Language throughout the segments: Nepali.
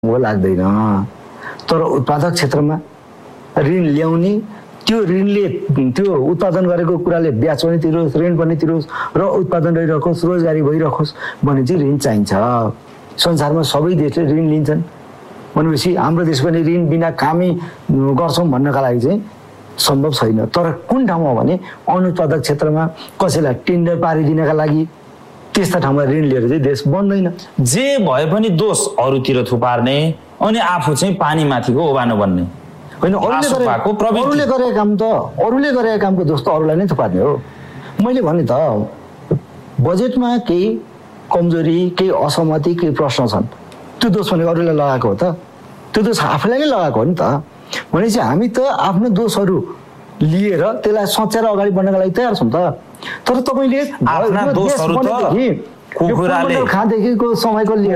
लाग्दैन। तर उत्पादक क्षेत्रमा ऋण ल्याउने, त्यो ऋणले त्यो उत्पादन गरेको कुराले ब्याज पनि तिरोस्, ऋण पनि तिरोस् र उत्पादन रहिरहोस्, रोजगारी भइरहोस् भने चाहिँ ऋण चाहिन्छ। संसारमा सबै देशले ऋण लिन्छन् भनेपछि हाम्रो देश पनि ऋण बिना कामै गर्छौँ भन्नका लागि चाहिँ सम्भव छैन। तर कुन ठाउँमा भने अनुत्पादक क्षेत्रमा कसैलाई टेन्डर पारिदिनका लागि त्यस्ता ठाउँमा ऋण लिएर चाहिँ देश बन्दैन। जे भए पनि दोष अरूतिर थुपार्ने अनि आफू चाहिँ पानी माथिको ओबानो बन्ने होइन। अरूले गरेको काम त अरूले गरेको कामको दोष त अरूलाई नै थुपार्ने हो। मैले भने त बजेटमा केही कमजोरी, केही असहमति, केही प्रश्न छन्, त्यो दोष भने अरूले लगाएको हो त, त्यो दोष आफूलाई नै लगाएको हो नि त। भनेपछि हामी त आफ्नो दोषहरू लिएर त्यसलाई सच्याएर अगाडि बढ्नका लागि तयार छौँ त। तर तपाईँले खाँदेखिको समयको लिएर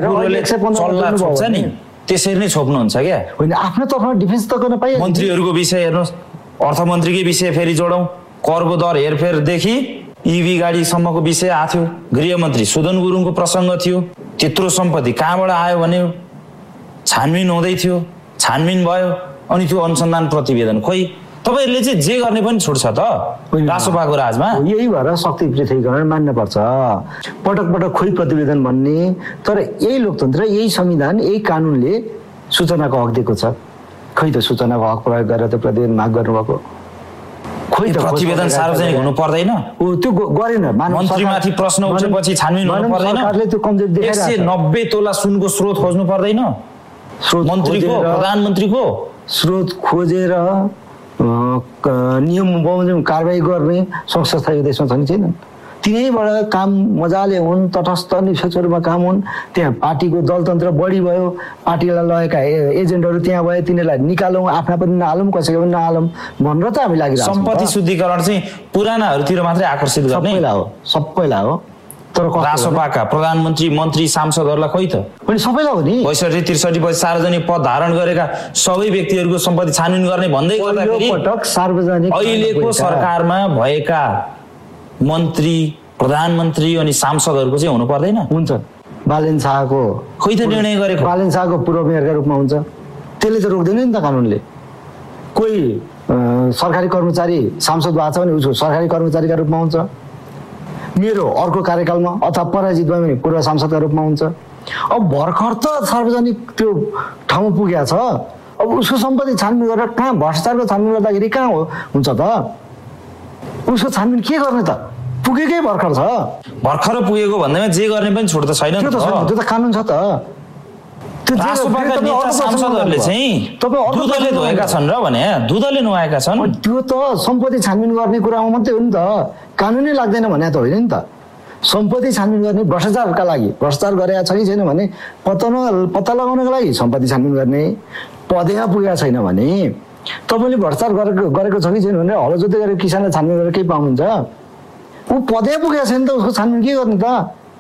त्यसरी नै छोप्नुहुन्छ क्या? होइन, आफ्नो तर्फमा डिफेन्स त गर्न पाइयो। मन्त्रीहरूको विषय हेर्नुहोस्, अर्थमन्त्रीकै विषय फेरि जोडौँ, करको दर हेरफेरदेखि इभी गाडीसम्मको विषय आएको थियो। गृहमन्त्री सुदन गुरुङको प्रसङ्ग थियो। त्यत्रो सम्पत्ति कहाँबाट आयो भने छानबिन हुँदै थियो, छानबिन भयो, अनि त्यो अनुसन्धान प्रतिवेदन खोइ तपाईँहरूले चाहिँ जे गर्ने पनि छुट्छ त रासोपाको राजमा। यही भएर शक्ति पृथकीकरण मान्नुपर्छ। पटक पटक खोइ प्रतिवेदन भन्ने, तर यही लोकतन्त्र, यही संविधान, यही कानुनले सूचनाको हक दिएको छ। खै त सूचनाको हक प्रयोग गरेर त प्रतिवेदन माग गर्नुभएको? खोइ त प्रतिवेदन सार्वजनिक हुनु पर्दैन? त्यो गरेन। मन्त्रीमाथि प्रश्न उठेपछि छानबिन हुनु पर्दैन? 190 तोला सुनको स्रोत खोज्नु पर्दैन? मन्त्रीको, प्रधानमन्त्रीको स्रोत खोजेर नियम बमोजिम कारबाही गर्ने संस्था यो देशमा छन् छैनन्? तिनैबाट काम मजाले हुन्, तटस्थ निष्पक्ष रूपमा काम हुन्। त्यहाँ पार्टीको दलतन्त्र बढी भयो, पार्टीलाई लगेका एजेन्टहरू त्यहाँ भए, तिनीहरूलाई निकालौँ, आफ्ना पनि नहालौँ, कसैको पनि नहालौँ भनेर त हामी लागिरहेको छौँ। सम्पत्ति शुद्धिकरण चाहिँ पुरानाहरूतिर मात्रै आकर्षित गर्ने सबैलाई हो। तर रासोपाका प्रधानमन्त्री, मन्त्री, सांसदहरूलाई खोइ त? पनि सबैलाई हो नि। 65-63 पछि सार्वजनिक पद धारण गरेका सबै व्यक्तिहरूको सम्पत्ति छानबिन गर्ने भन्दै गर्दाखेरि सार्वजनिक अहिलेको सरकारमा भएका मन्त्री, प्रधानमन्त्री अनि सांसदहरूको चाहिँ हुनु पर्दैन? हुन्छ। बालेन शाहको खोइ त निर्णय गरेको? बालेन शाहको पूर्व मेयरका रूपमा हुन्छ। त्यसले त रोक्दैन नि त कानुनले। कोही सरकारी कर्मचारी सांसद भएको छ भने उसको सरकारी कर्मचारीका रूपमा हुन्छ। मेरो अर्को कार्यकालमा अथवा पराजित भयो भने पूर्व सांसदका रूपमा हुन्छ। अब भर्खर त सार्वजनिक त्यो ठाउँमा पुगेको छ, अब उसको सम्पत्ति छानबिन गरेर कहाँ भ्रष्टाचारको छानबिन गर्दाखेरि कहाँ हुन्छ त? उसको छानबिन के गर्ने त? पुगेकै भर्खर छ। भर्खर पुगेको भन्दैमा जे गर्ने पनि छुट त छैन। त्यो त कानुन छ त। सांसदहरूले चाहिँ दुधले धोएका छन् र भने दुधले नुहाएका छन्। त्यो त सम्पत्ति छानबिन गर्ने कुरामा मात्रै हो नि त, कानुनै लाग्दैन भने त होइन नि त। सम्पत्ति छानबिन गर्ने भ्रष्टाचारका लागि, भ्रष्टाचार गरेका छ कि छैन भने पत्ता लगाउनको लागि सम्पत्ति छानबिन गर्ने। पदेमा पुगेको छैन भने तपाईँले भ्रष्टाचार गरेको छ कि छैन भने हलो जोत्दै गरेर किसानलाई छानबिन गरेर केही पाउनुहुन्छ? ऊ पदेमा पुगेको छैन त, उसको छानबिन के गर्ने त?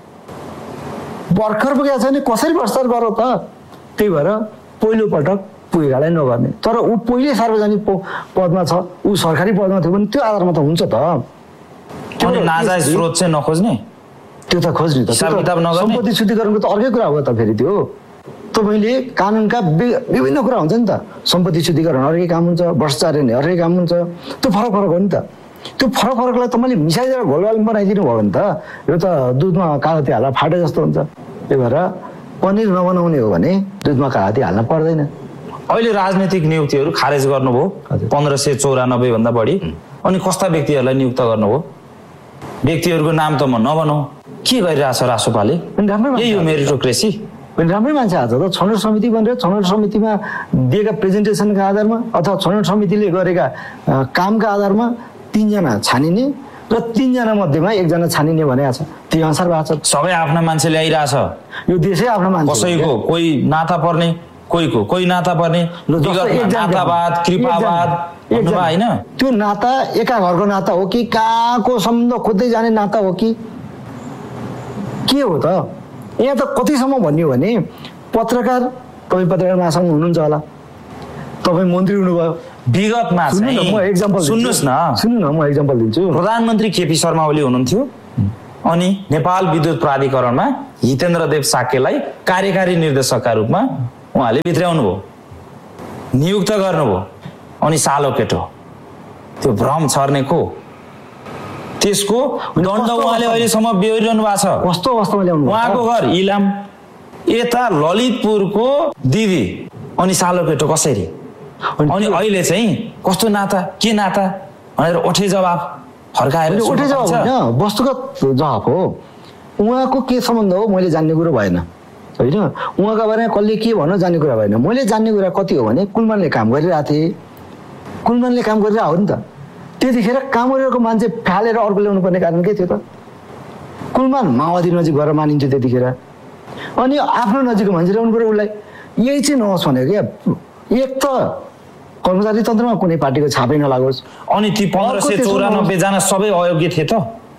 भर्खर पुगेको छैन, कसरी भ्रष्टाचार गरौँ त? त्यही भएर पहिलोपटक पुगेकालाई नगर्ने। तर ऊ पहिले सार्वजनिक पदमा छ, ऊ सरकारी पदमा थियो भने त्यो आधारमा त हुन्छ त। नाजायज स्रोत चाहिँ नखोज्ने? त्यो त खोज्ने त। सम्पत्ति शुद्धिकरणको त अर्कै कुरा हो त फेरि। त्यो तपाईँले कानुनका विभिन्न कुरा हुन्छ नि त। सम्पत्ति शुद्धिकरण अर्कै काम हुन्छ, भ्रष्टाचार हेर्ने अर्कै काम हुन्छ। त्यो फरक फरक हो नि त। त्यो फरक फरकलाई तपाईँले मिसाइदिएर घोलवाल बनाइदिनु भयो भने त यो त दुधमा कागती हालेर फाटे जस्तो हुन्छ। त्यही भएर पनिर नबनाउने हो भने दुधमा कागती हाल्न पर्दैन। अहिले राजनीतिक नियुक्तिहरू खारेज गर्नुभयो 1594 भन्दा बढी। अनि कस्ता व्यक्तिहरूलाई नियुक्त गर्नुभयो? व्यक्तिहरूको नाम त म नभनौँ, के गरिरहेछ रासोपाले? यही हो मेरिटोक्रेसी। पनि राम्रै मान्छे आज त छनौट समिति भनेर छनौट समितिमा दिएका प्रेजेन्टेसनका आधारमा अथवा छनौट समितिले गरेका कामका आधारमा 3 जना छानिने र 3 जना मध्येमा 1 जना छानिने भनेको छ। त्यही अनुसार भएको छ। सबै आफ्ना मान्छे ल्याइरहेछ। यो देशै आफ्नो मान्छे। कसैको कोही नाता पर्ने, कोही नाता पर्ने, नातावाद, कृपावाद होइन। त्यो नाता एका घरको नाता हो कि कहाँको सम्बन्ध खोज्दै जाने नाता हो कि के हो त? यहाँ त कतिसम्म भन्यो भने पत्रकार, तपाईँ पत्रकार महासंघ हुनुहुन्छ होला, तपाईँ मन्त्री हुनुभयो विगतमा। म एक्जाम्पल सुन्नुहोस् न, म एक्जाम्पल दिन्छु। प्रधानमन्त्री केपी शर्मा ओली हुनुहुन्थ्यो अनि नेपाल विद्युत प्राधिकरणमा हितेन्द्र देव साक्यलाई कार्यकारी निर्देशकका रूपमा उहाँले भित्र्याउनु भयो, नियुक्त गर्नुभयो, अनि सालो केटो त्यो भ्रम छर्ने को, त्यसको दण्ड उहाँले अहिलेसम्म बेहोरिरहनु भएको छ। कस्तो अवस्थामा ल्याउनु? उहाँको घर इलाम, यता ललितपुरको दिदी, अनि सालो केटो कसरी, अनि अहिले चाहिँ कस्तो नाता, के नाता भनेर ओठे जवाब फर्काएर ओठे जवाब होइन, वस्तुगत जवाब हो। उहाँको के सम्बन्ध हो मैले जान्ने कुरो भएन होइन, उहाँका बारेमा कसले के भन्नु जान्ने कुरा भएन। मैले जान्ने कुरा कति हो भने कुलमानले काम गरिरहेको थिएँ, कुलमानले काम गरिरहेको हो नि त। त्यतिखेर काम गरेको मान्छे फालेर अर्को ल्याउनु पर्ने कारण के थियो त? कुलमान माओवादी नजिक भएर मानिन्थ्यो त्यतिखेर, अनि आफ्नो नजिकको मान्छे ल्याउनु पर्यो उसलाई। यही चाहिँ नहोस् भनेको क्या। एक त कर्मचारी तन्त्रमा कुनै पार्टीको छापै नलागोस्। अनि ती 1594 जना सबै अयोग्य थिए त,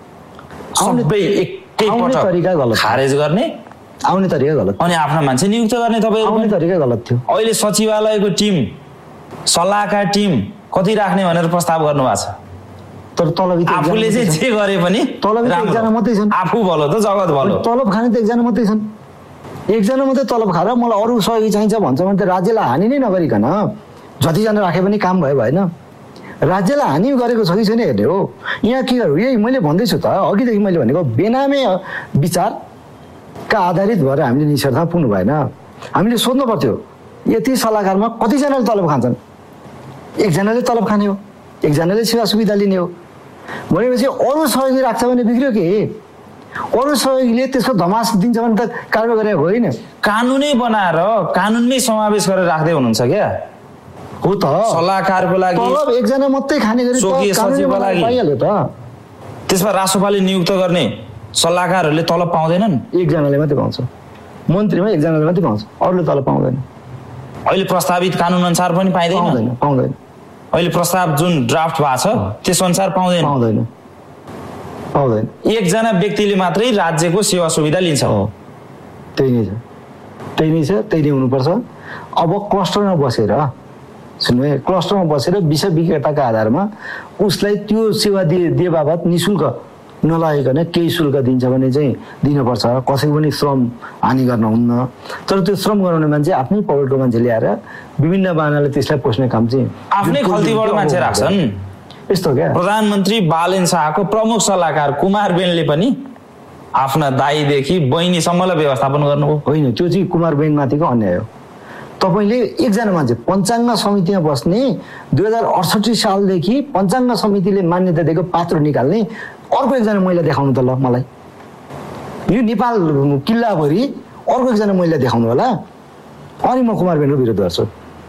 सबै एकैपटक तरिका गलत, खारेज गर्ने आउने तरिका गलत, अनि आफ्ना मान्छे नियुक्त गर्ने तपाईहरु आउने तरिका गलत थियो। अहिले सचिवालयको टिम, सल्लाहकार टिम कति राख्ने भनेर प्रस्ताव गर्नु भएको छ, तर तलब आफूले चाहिँ जे गरे पनि तलब एकजना मात्रै छन्। आफू भलो त जगत भलो। तलब खाने त एकजना मात्रै छन्, एकजना मात्रै तलब खाएर मलाई अरू सहयोगी चाहिन्छ भन्छ भने त राज्यलाई हानि नै नगरिकन जतिजना राखे पनि काम भयो भएन। राज्यलाई हानि गरेको छ कि छैन हेर्ने हो। यहाँ के यही मैले भन्दैछु त, अघिदेखि मैले भनेको बेनामे विचारका आधारित भएर हामीले निष्कर्षमा पुग्नु भएन। हामीले सोध्नु पर्थ्यो यति सल्लाहकारमा कतिजनाले तलब खान्छन्? एकजनाले तलब खाने हो, एकजनाले सेवा सुविधा लिने हो भनेपछि अरू सहयोगी राख्छ भने बिग्रियो के? अरू सहयोगीले त्यसको धमास दिन्छ भने त कारबाही गरेको होइन। कानुनै बनाएर कानुनमै समावेश गरेर राख्दै हुनुहुन्छ क्या? हो त, सल्लाहकारको लागि तलब एकजना मात्रै खाने गरी सचिवको लागि पाइहाल्यो त। त्यसमा रासोपाले नियुक्त गर्ने सल्लाहकारहरूले तलब पाउँदैनन्? एकजनाले मात्रै पाउँछ, मन्त्रीमा एकजनाले मात्रै पाउँछ, अरूले तलब पाउँदैन। अहिले प्रस्तावित कानुन अनुसार पनि पाउँदैन। पाउँदैन। अहिले प्रस्ताव जुन ड्राफ्ट भएको छ त्यस अनुसार पाउँदैन। पाउँदैन, पाउँदैन। एकजना व्यक्तिले मात्रै राज्यको सेवा सुविधा लिन्छ। हो, त्यही नै छ, त्यही नै छ, त्यही नै हुनुपर्छ। अब क्लस्टरमा बसेर सुन्नु, क्लस्टरमा बसेर विषय विज्ञताका आधारमा उसलाई त्यो सेवा दिए बाबत निःशुल्क नलागिकन केही शुल्क दिन्छ भने चाहिँ दिनुपर्छ। कसैको पनि श्रम हानि गर्न हुन्न। तर त्यो श्रम गराउने मान्छे आफ्नै पकेटको मान्छे ल्याएर विभिन्न बाहनाले त्यसलाई पोस्ने काम चाहिँ आफ्नै खल्तीबाट मान्छे राख्छन्। यस्तो क्या? प्रधानमन्त्री बालेन शाहको प्रमुख सल्लाहकार कुमार बेनले पनि आफ्ना दाईदेखि बहिनीसम्मलाई व्यवस्थापन गर्नुभयो। होइन, त्यो चाहिँ कुमार बेनमाथिको अन्याय हो। तपाईँले एकजना मान्छे पञ्चाङ्ग समितिमा बस्ने 2068 सालदेखि पञ्चाङ्ग समितिले मान्यता दिएको पात्र निकाल्ने अर्को एकजना महिला देखाउनु त ल मलाई। यो नेपाल किल्लाभरि अर्को एकजना महिला देखाउनु होला, अनि म कुमार बेनको विरोध गर्छु।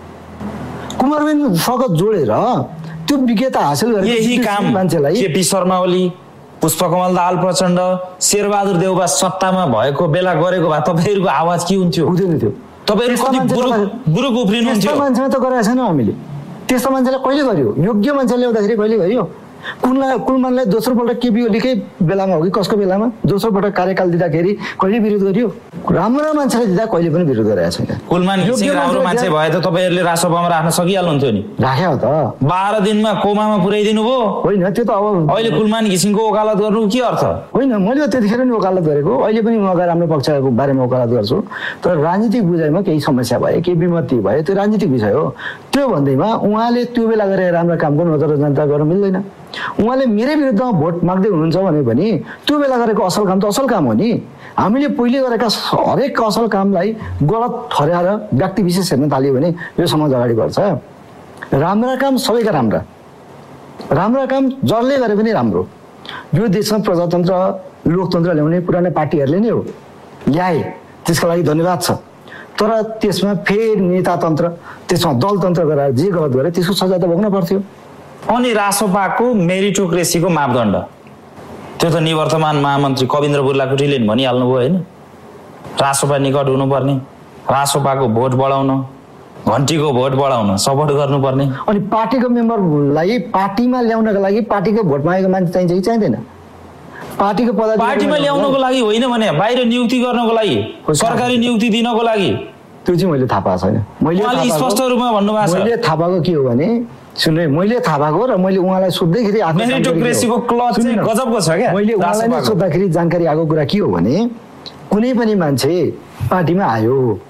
कुमार बेनसँग जोडेर त्यो विज्ञता हासिल गरेर यही काम मान्छेलाई केपी शर्मा ओली, पुष्पकमल दाहाल प्रचण्ड, शेरबहादुर देउबा सत्तामा भएको बेला गरेको भए तपाईँहरूको आवाज के हुन्थ्यो? हुँदैन थियो। तपाईँहरू कति बुरुक उफ्रिनुहुन्थ्यो? त्यस्तो मान्छेमा त गरेको छैन हामीले। त्यस्तो मान्छेलाई कहिले गर्यो? योग्य मान्छे ल्याउँदाखेरि कहिले गर्यो? कुलमानलाई दोस्रो पल्ट केपी ओलीकै बेलामा हो कि कसको बेलामा दोस्रो पल्ट कार्यकाल दिँदाखेरि कहिले विरोध गर्यो? राम्रो मान्छेलाई दिँदा कहिले पनि विरोध गरेको छैन। कुलमान घिसिङ राम्रो मान्छे भए त तपाईँहरूले रासोपामा राख्न सकिहाल्नुहुन्थ्यो नि। राख्यो त, 12 दिनमा कोमामा पुर्याइदिनु भयो। होइन, त्यो त अब अहिले कुलमान घिसिङको वकालत गर्नु के अर्थ? होइन, मैले त्यतिखेर नि वकालत गरेको, अहिले पनि उहाँका राम्रो पक्षको बारेमा वकालत गर्छु। तर राजनीतिक बुझाइमा केही समस्या भयो, केही विमति भयो, त्यो राजनीतिक विषय हो। त्यो भन्दैमा उहाँले त्यो बेला गरेर राम्रो काम गर्नु नत्र जनता गर्न मिल्दैन। उहाँले मेरै विरुद्धमा भोट माग्दै हुनुहुन्छ भने पनि त्यो बेला गरेको असल काम त असल काम हो नि। हामीले पहिले गरेका हरेक असल कामलाई गलत ठहराएर व्यक्ति विशेष हेर्न थाल्यो भने यो समाज अगाडि बढ्छ। राम्रा काम सबैका राम्रा, राम्रा काम जसले गरे पनि राम्रो। यो देशमा प्रजातन्त्र लोकतन्त्र ल्याउने पुराना पार्टीहरूले नै हो ल्याए, त्यसको लागि धन्यवाद छ। तर त्यसमा फेरि नेतातन्त्र, त्यसमा दलतन्त्र गरेर जे गलत गरे त्यसको सजाय त भोग्न पर्थ्यो। अनि रासोपाको मेरिटोक्रेसीको मापदण्ड त्यो त निवर्तमान महामन्त्री कविन्द्र बुर्लाकोटीले भनिहाल्नुभयो होइन? रासोपा निकट हुनुपर्ने, रासोपाको भोट बढाउन, घन्टीको भोट बढाउन सपोर्ट गर्नुपर्ने। अनि पार्टीको मेम्बरलाई पार्टीमा ल्याउनको लागि पार्टीको भोट मागेको मान्छे चाहिन्छ कि चाहिँदैन? पार्टीको पदाधिकारी पार्टीमा ल्याउनको लागि होइन भने बाहिर नियुक्ति गर्नको लागि, सरकारी नियुक्ति दिनको लागि, त्यो चाहिँ मैले थाहा पाएको छैन। मैले स्पष्ट रूपमा भन्नुभएको छ। मैले थाहा पाएको के हो भने सुन्नु, मैले थाहा पाएको र मैले उहाँलाई सोध्दैखेरि मेरिटोक्रेसीको क्लज चाहिँ गजबको छ क्या। मैले उहाँलाई सोद्धाखेरि जानकारी आएको कुरा के हो भने कुनै पनि मान्छे पार्टीमा आयो,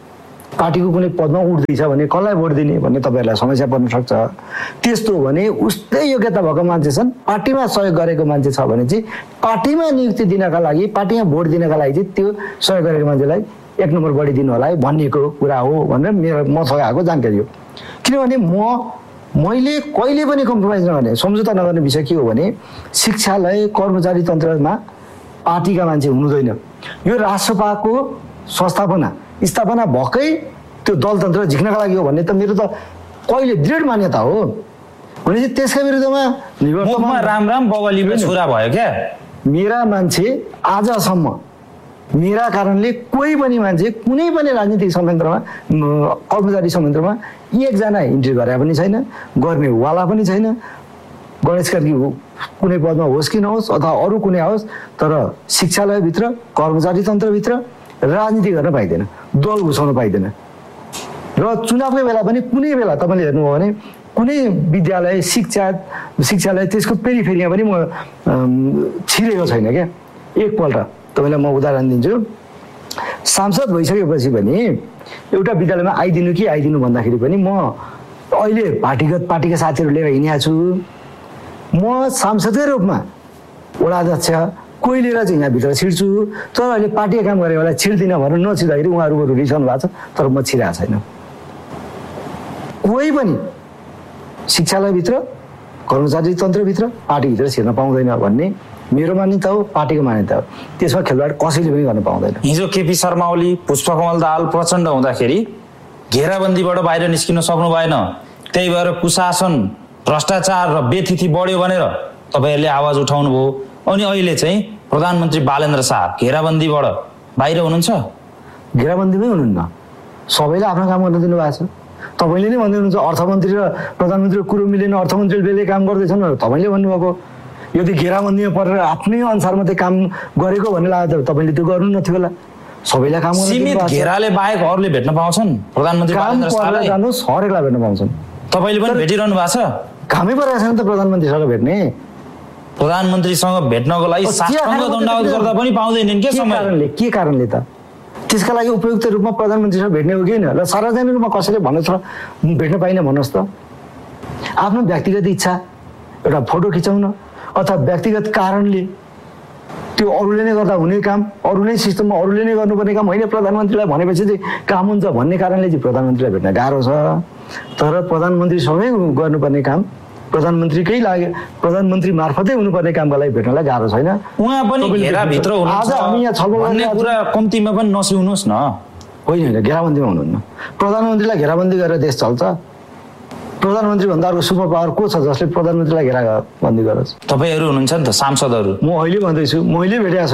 पार्टीको कुनै पदमा उठ्दैछ भने कसलाई भोट दिने भन्ने तपाईँहरूलाई समस्या पर्न सक्छ। त्यस्तो हो भने उस्तै योग्यता भएको मान्छे छन्, पार्टीमा सहयोग गरेको मान्छे छ भने चाहिँ पार्टीमा नियुक्ति दिनका लागि, पार्टीमा भोट दिनका लागि चाहिँ त्यो सहयोग गरेको मान्छेलाई 1 नम्बर बढी दिनु होला है भन्नेको कुरा हो भनेर मसँग आएको जानकारी हो। किनभने मैले कहिले पनि कम्प्रोमाइज नगर्ने, सम्झौता नगर्ने विषय के हो भने शिक्षालय कर्मचारी तन्त्रमा पार्टीका मान्छे हुनुहुँदैन। यो राष्ट्रपाको स्थापना भएकै त्यो दलतन्त्र झिक्नका लागि हो भन्ने त मेरो त कहिले दृढ मान्यता हो। भनेपछि त्यसका विरुद्धमा राम बगलीमा छुरा भयो क्या। मेरा मान्छे आजसम्म मेरा कारणले कोही पनि मान्छे कुनै पनि राजनीतिक संयन्त्रमा कर्मचारी संयन्त्रमा एकजना इन्ट्री गरे पनि छैन, गर्नेवाला पनि छैन। गणेश कार्की कुनै पदमा होस् कि नहोस् अथवा अरू कुनै होस्, तर शिक्षालयभित्र कर्मचारी तन्त्रभित्र राजनीति गर्न पाइँदैन, दल घुसाउन पाइँदैन। र चुनावकै बेला पनि कुनै बेला तपाईँले हेर्नुभयो भने कुनै विद्यालय शिक्षालय त्यसको पेरिफेरीमा पनि म छिरेको छैन क्या। एकपल्ट तपाईँलाई म उदाहरण दिन्छु। सांसद भइसकेपछि पनि एउटा विद्यालयमा आइदिनु कि आइदिनु भन्दाखेरि पनि म अहिले पार्टीका साथीहरू लिएर हिँडेको छु। म सांसदकै रूपमा वडा अध्यक्ष कोही लिएर चाहिँ यहाँभित्र छिर्छु, तर अहिले पार्टीको काम गरेको बेला छिर्दिनँ भनेर नछिर्दाखेरि उहाँहरू रिसाउनु भएको छ, तर म छिरेको छैन। कोही पनि शिक्षालयभित्र कर्मचारी तन्त्रभित्र पार्टीभित्र छिर्न पाउँदैन भन्ने मेरो मान्यता हो, पार्टीको मान्यता हो। त्यसमा खेलवाड कसैले पनि गर्न पाउँदैन। हिजो केपी शर्मा ओली, पुष्पकमल दाहाल प्रचण्ड हुँदाखेरि घेराबन्दीबाट बाहिर निस्किन सक्नु भएन, त्यही भएर कुशासन भ्रष्टाचार र बेथिति बढ्यो भनेर तपाईँहरूले आवाज उठाउनु भयो। अनि अहिले चाहिँ प्रधानमन्त्री बालेन्द्र शाह घेराबन्दीबाट बाहिर हुनुहुन्छ? घेराबन्दीमै हुनुहुन्न, सबैले आफ्नो काम गर्न दिनुभएको छ। तपाईँले नै भन्दै हुनुहुन्छ अर्थमन्त्री र प्रधानमन्त्रीको कुरो मिलेन, अर्थमन्त्रीले बेलै काम गर्दैछन् भनेर तपाईँले भन्नुभएको। यदि घेराबन्दीमा परेर आफ्नै अनुसार मात्रै काम गरेको भन्ने लाग्यो त तपाईँले त्यो गर्नु नथ्यो होला। सबैलाई काम सीमित घेराले बाहेक अरूले भेट्न पाउँछन् प्रधानमन्त्री बालेन्द्र शाहलाई? जानुहोस्, हरेकलाई भेट्न पाउँछन्। तपाईँले पनि भेटिरहनु भएको छ? कामै परेको छैन त प्रधानमन्त्रीसँग भेट्ने। प्रधानमन्त्रीसँग भेट्नको लागि शासनसँग दण्डावत गर्दा पनि पाउँदैनन् के समय? के कारणले त? त्यसका लागि उपयुक्त रूपमा प्रधानमन्त्रीसँग भेट्ने हो कि होइन? ल सार्वजनिक रूपमा कसैले भन्नुहोस् र भेट्न पाइनँ भन्नुहोस् त। आफ्नो व्यक्तिगत इच्छा, एउटा फोटो खिचाउन अथवा व्यक्तिगत कारणले त्यो अरूले नै गर्दा हुने काम, अरू नै सिस्टममा अरूले नै गर्नुपर्ने काम होइन, प्रधानमन्त्रीलाई भनेपछि चाहिँ काम हुन्छ भन्ने कारणले चाहिँ प्रधानमन्त्रीलाई भेट्न गाह्रो छ। तर प्रधानमन्त्रीसँगै गर्नुपर्ने काम, प्रधानमन्त्रीकै लागि प्रधानमन्त्री मार्फतै हुनुपर्ने कामका लागि भेट्नलाई गाह्रो छैन। उहाँ पनि घेराभित्र हुनुहुन्छ हामी यहाँ छलफल भन्ने कुरा कम्तीमा पनि नसिउनुहोस् न। होइन, घेराबन्दीमा हुनुहुन्न। प्रधानमन्त्रीलाई घेराबन्दी गरेर देश चल्छ? प्रधानमन्त्री भन्दा अर्को सुपर पावर को छ जसले प्रधानमन्त्रीलाई घेराबन्दी गरोस्? तपाईँहरू हुनुहुन्छ नि त सांसदहरू। म अहिले भन्दैछु, मैले भेटेको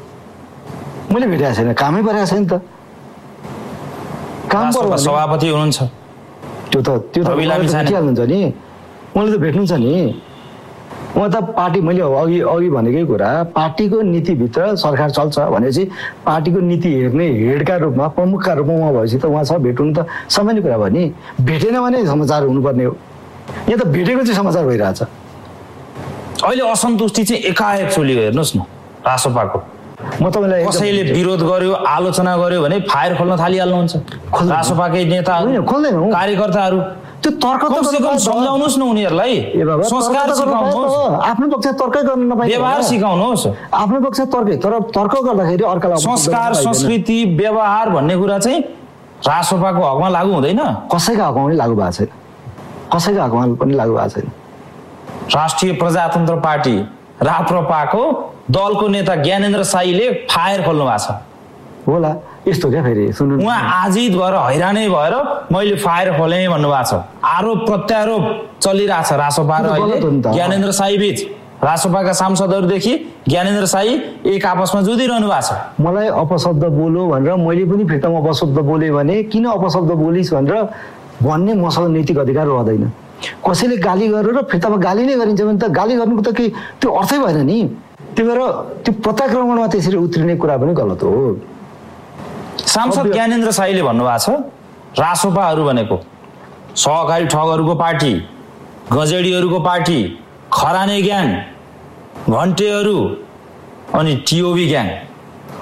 छैन, कामै परेको छैन त। काम सभापति हुनुहुन्छ, त्यो त भेटिहाल्नुहुन्छ नि, मैले त भेट्नु छ नि। उहाँ त पार्टी, मैले अघि भनेकै कुरा, पार्टीको नीतिभित्र सरकार चल्छ भनेपछि पार्टीको नीति हेर्ने हेडका रूपमा, प्रमुखका रूपमा उहाँ भएपछि त उहाँसँग भेट्नु त सामान्य कुरा भयो नि। भेटेन भने समाचार हुनुपर्ने हो। यहाँ त भेटेको चाहिँ समाचार भइरहेछ। अहिले असन्तुष्टि चाहिँ एकाएक चोलियो, हेर्नुहोस् न रासोपाको। म तपाईँलाई कसैले विरोध गर्यो, आलोचना गर्यो भने फायर खोल्न थालिहाल्नुहुन्छ रासोपाकै नेताहरू, कार्यकर्ताहरू। त्यो तर्क सम्झाउनुहोस् न उनीहरूलाई, संस्कार सिकाउनुहोस्, आफ्नो पक्ष तर्कै गर्न नपाइ व्यवहार सिकाउनुहोस्। आफ्नो पक्ष तर्कै, तर तर्क गर्दाखेरि अर्कालाई संस्कार संस्कृति व्यवहार भन्ने कुरा चाहिँ रासोपाको हकमा लागू हुँदैन, कसैका हकमा पनि लागू भएको छैन, कसैका हकमा पनि लागू भएको छैन। राष्ट्रिय प्रजातन्त्र पार्टी राप्रपाको दलको नेता ज्ञानेन्द्र साईले फायर खोल्नु भएको छ होला। यस्तो क्या फेरि सुन्नु, उहाँ आजित भएर हैरानै भएर मैले फायर खोलेँ भन्नुभएको छ। आरोप प्रत्यारोप चलिरहेछ रासोपा र अहिले ज्ञानेन्द्र साई बीच। रासोपाका सांसदहरूदेखि ज्ञानेन्द्र साई एक आपसमा जुधिरहनु भएको छ। मलाई अपशब्द बोलो भनेर मैले पनि फिर्तामा अपशब्द बोलेँ भने किन अपशब्द बोलिस् भनेर भन्ने मसँग नैतिक अधिकार रहँदैन। कसैले गाली गरेर फिर्तामा गाली नै गरिन्छ भने त गाली गर्नुको त केही त्यो अर्थै भएन नि। त्यही भएर त्यो प्रत्याक्रमणमा त्यसरी उत्रिने कुरा पनि गलत हो। सांसद ज्ञानेन्द्र साईले भन्नुभएको छ रासोपाहरू भनेको सहकारी ठगहरूको पार्टी, गजेडीहरूको पार्टी, खराने ग्याङ, घन्टेहरू अनि टिओबी ग्याङ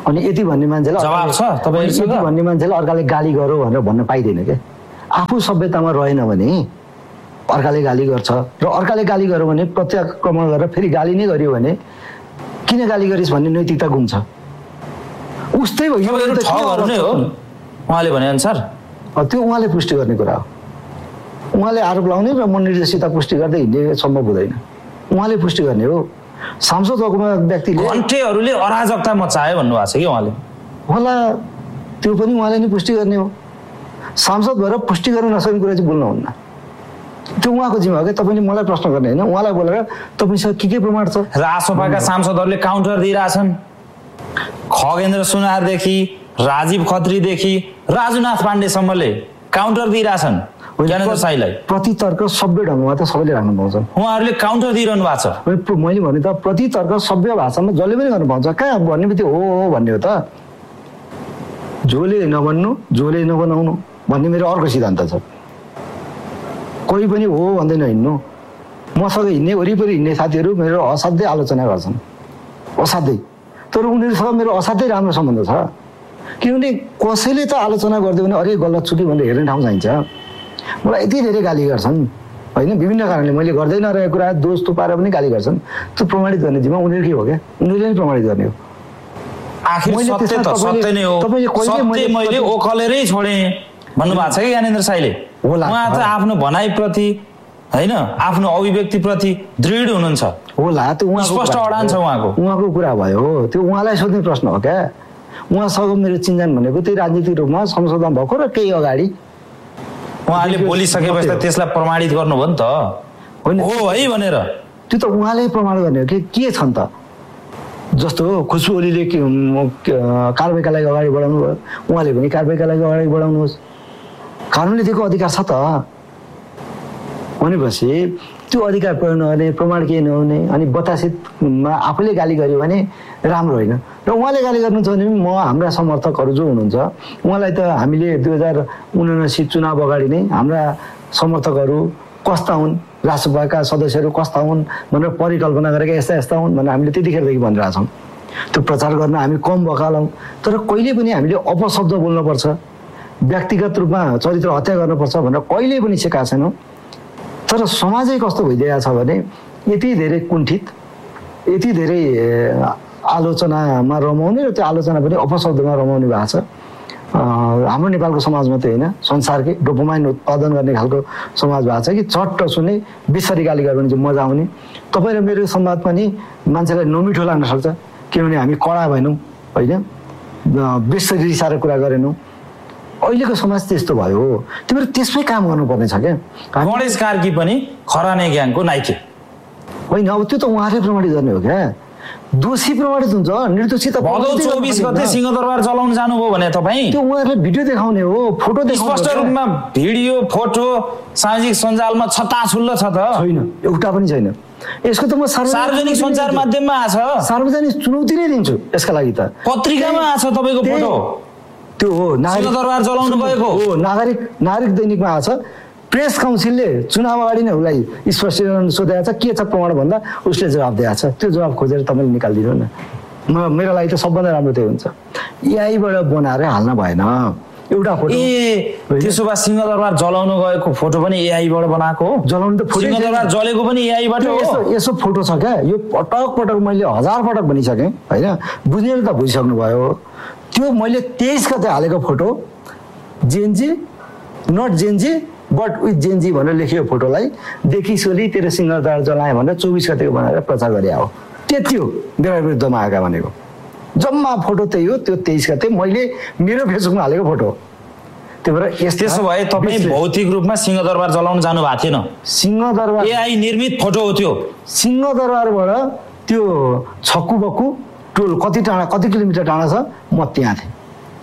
अनि यति भन्ने मान्छेलाई जवाब छ तपाईहरुसँग? यति भन्ने मान्छेलाई अर्काले गाली गरौ भनेर भन्न पाइदैन के। आफू सभ्यतामा रहेन भने अर्काले गाली गर्छ र अर्काले गाली गर्यो भने प्रत्याक्रमण गरेर फेरि गाली नै गरियो भने किन गाली गरिस् भन्ने नैतिकता गुम्छ। उस्तै भयो नै हो उहाँले भने अनुसार। त्यो उहाँले पुष्टि गर्ने कुरा हो। उहाँले आरोप लाउने र म निर्देशिता पुष्टि गर्दै हिँड्ने सम्भव हुँदैन। उहाँले पुष्टि गर्ने हो। सांसद भएको व्यक्तिले घन्टेहरूले अराजकता मचायो भन्नुभएको छ कि उहाँले। होला त्यो पनि उहाँले नै पुष्टि गर्ने हो। सांसद भएर पुष्टि गर्न नसक्ने कुरा चाहिँ बोल्नुहुन्न। त्यो उहाँको जिम्मा हो क्या। तपाईँले मलाई प्रश्न गर्ने होइन, उहाँलाई बोलेर तपाईँसँग के प्रमाण छ? रासोपाका सांसदहरूले काउन्टर दिइरहेछन्। खगेन्द्र सुनारदेखि राजीव खत्रीदेखि राजुनाथ पाण्डेसम्मले काउन्टर दिइरहेछन् ज्ञानेन्द्र साईलाई। प्रतितर्क सभ्य ढङ्गमा त सबैले राख्नु पाउँछ। उहाँहरूले काउन्टर दिइरहनु भएको छ। मैले भने त प्रतितर्क सभ्य भाषामा जसले पनि गर्नु पाउँछ। कहाँ भन्ने बित्तिकै हो भन्ने हो त। जोले नभन्नु जोले नबनाउनु भन्ने मेरो अर्को सिद्धान्त छ। कोही पनि हो भन्दैन हिँड्नु। मसँग हिँड्ने वरिपरि हिँड्ने साथीहरू मेरो असाध्यै आलोचना गर्छन्, असाध्यै। तर उनीहरूसँग मेरो असाध्यै राम्रो सम्बन्ध छ। किनभने कसैले त आलोचना गरिदियो भने अरे गलत छु कि भनेर हेर्ने ठाउँ चाहिन्छ। मलाई यति धेरै गाली गर्छन् होइन, विभिन्न कारणले मैले गर्दै नरहेको कुरा दोष थुपाएर पनि गाली गर्छन्। त्यो प्रमाणित गर्ने जिम्मा उनीहरूकै हो क्या। उनीहरूले नै प्रमाणित गर्ने हो। आखिर सत्य त सत्य नै हो। सत्य मैले ओखलेरै छोडेँ भन्नुभएको छ कि ज्ञानेन्द्र साईले। उहाँ त आफ्नो भनाइप्रति होइन आफ्नो अभिव्यक्तिप्रति दृढ हुनुहुन्छ। होला त्यो उहाँको स्पष्ट अडान छ उहाँको कुरा भयो। त्यो उहाँलाई सोध्ने प्रश्न हो क्या। उहाँसँग मेरो चिन्जान भनेको त्यही राजनीतिक रूपमा संसदमा भएको र केही अगाडि उहाँले बोलिसकेपछि त त्यसलाई प्रमाणित गर्नुभयो नि त। होइन हो है भनेर त्यो त उहाँले प्रमाण गर्ने हो कि के छन् त। जस्तो खुसबु ओलीले कारबाहीका लागि अगाडि बढाउनु भयो, उहाँले पनि कारबाहीका लागि अगाडि बढाउनुहोस्। कानुनले दिएको अधिकार छ त। भनेपछि त्यो अधिकार प्रयोग नगर्ने, प्रमाण केही नहुने अनि बतासितमा आफूले गाली गर्यो भने राम्रो होइन। र उहाँले गाली गर्नुहुन्छ भने म हाम्रा समर्थकहरू जो हुनुहुन्छ उहाँलाई त हामीले 2079 चुनाव अगाडि नै हाम्रा समर्थकहरू कस्ता हुन्, राष्ट्रसभाका सदस्यहरू कस्ता हुन् भनेर परिकल्पना गरेका यस्ता यस्ता हुन् भनेर हामीले त्यतिखेरदेखि भनिरहेछौँ। त्यो प्रचार गर्न हामी कम भकालौँ। तर कहिले पनि हामीले अपशब्द बोल्नुपर्छ, व्यक्तिगत रूपमा चरित्र हत्या गर्नुपर्छ भनेर कहिले पनि सिकाएको छैनौँ। तर समाजै कस्तो भइदिएको छ भने यति धेरै कुण्ठित, यति धेरै आलोचनामा रमाउने र त्यो आलोचना पनि अपशब्दमा रमाउने भएको छ। हाम्रो नेपालको समाज मात्रै होइन, संसारकै डोपामाइन उत्पादन गर्ने खालको समाज भएको छ कि चट्ट सुने बिस्तारै गाली गर्यो भने चाहिँ मजा आउने। तपाईँ र मेरो संवाद पनि मान्छेलाई नमिठो लाग्न सक्छ किनभने हामी कडा भएनौँ होइन, बिस्तारै रिसाएर कुरा गरेनौँ। अहिलेको समाज त्यस्तो भयो। त्यो भएर त्यसमै काम गर्नुपर्ने छ क्या। गणेश कार्की पनि खराने ग्याङको नाइके होइन। अब त्यो त उहाँले प्रमाणित गर्ने हो क्या। दोषी प्रमाणित हुन्छ, निर्दोषी त। भदौ 24 गते सिंहदरबार चलाउन जानुभयो भने तपाईँ त्यो उहाँहरूले भिडियो देखाउने हो, फोटो देखाउने। स्पष्ट रूपमा भिडियो फोटो सामाजिक सञ्जालमा छताछुल्ल छ त? छैन, एउटा पनि छैन। यसको त म सार्वजनिक सञ्चार माध्यममा आछ। सार्वजनिक चुनौती नै दिन्छु यसका लागि त। पत्रिकामा आछ तपाईँको फोटो। त्यो हो सिंहदरबार चलाउनु भएको हो। नागरिक दैनिकमा आछ। प्रेस काउन्सिलले चुनाव अगाडि नै उसलाई स्पष्टीकरण सोधेको छ, के छ प्रमाण भन्दा उसले जवाब दिएको छ। त्यो जवाब खोजेर तपाईँले निकालिदिनु न। मेरो लागि त सबभन्दा राम्रो त्यो हुन्छ। एआईबाट बनाएर हाल्न भएन एउटा फोटो। त्यसो भए सिंहदरबार जलाउनु गएको फोटो पनि एआईबाट बनाएको हो? जलाउनु त फोटो सिंहदरबार जलेको पनि एआईबाट हो। यसो फोटो छ क्या। यो पटक मैले 1000 पटक भनिसकेँ होइन, बुझ्नेले त बुझिसक्नु भयो। त्यो मैले 23 गते हालेको photo Gen Z not Gen Z but with Gen Z भनेर लेखियो फोटोलाई देखि सोली तेरो सिंहदरबार जलाएँ भनेर 24 गतेको बनाएर प्रचार गरे हो। त्यति हो मेरा विरुद्धमा आएका भनेको। जम्मा फोटो त्यही हो। त्यो 23 गते मैले मेरो फेसबुकमा हालेको फोटो। त्यो भएर त्यसो भए तपाईँ भौतिक रूपमा सिंहदरबार जलाउन जानु भएको थिएन? सिंहदरबार एआई निर्मित फोटो हो त्यो। सिंहदरबारबाट त्यो छक्कु बक्कु टोल कति टाढा, कति किलोमिटर टाढा छ, म त्यहाँ थिएँ।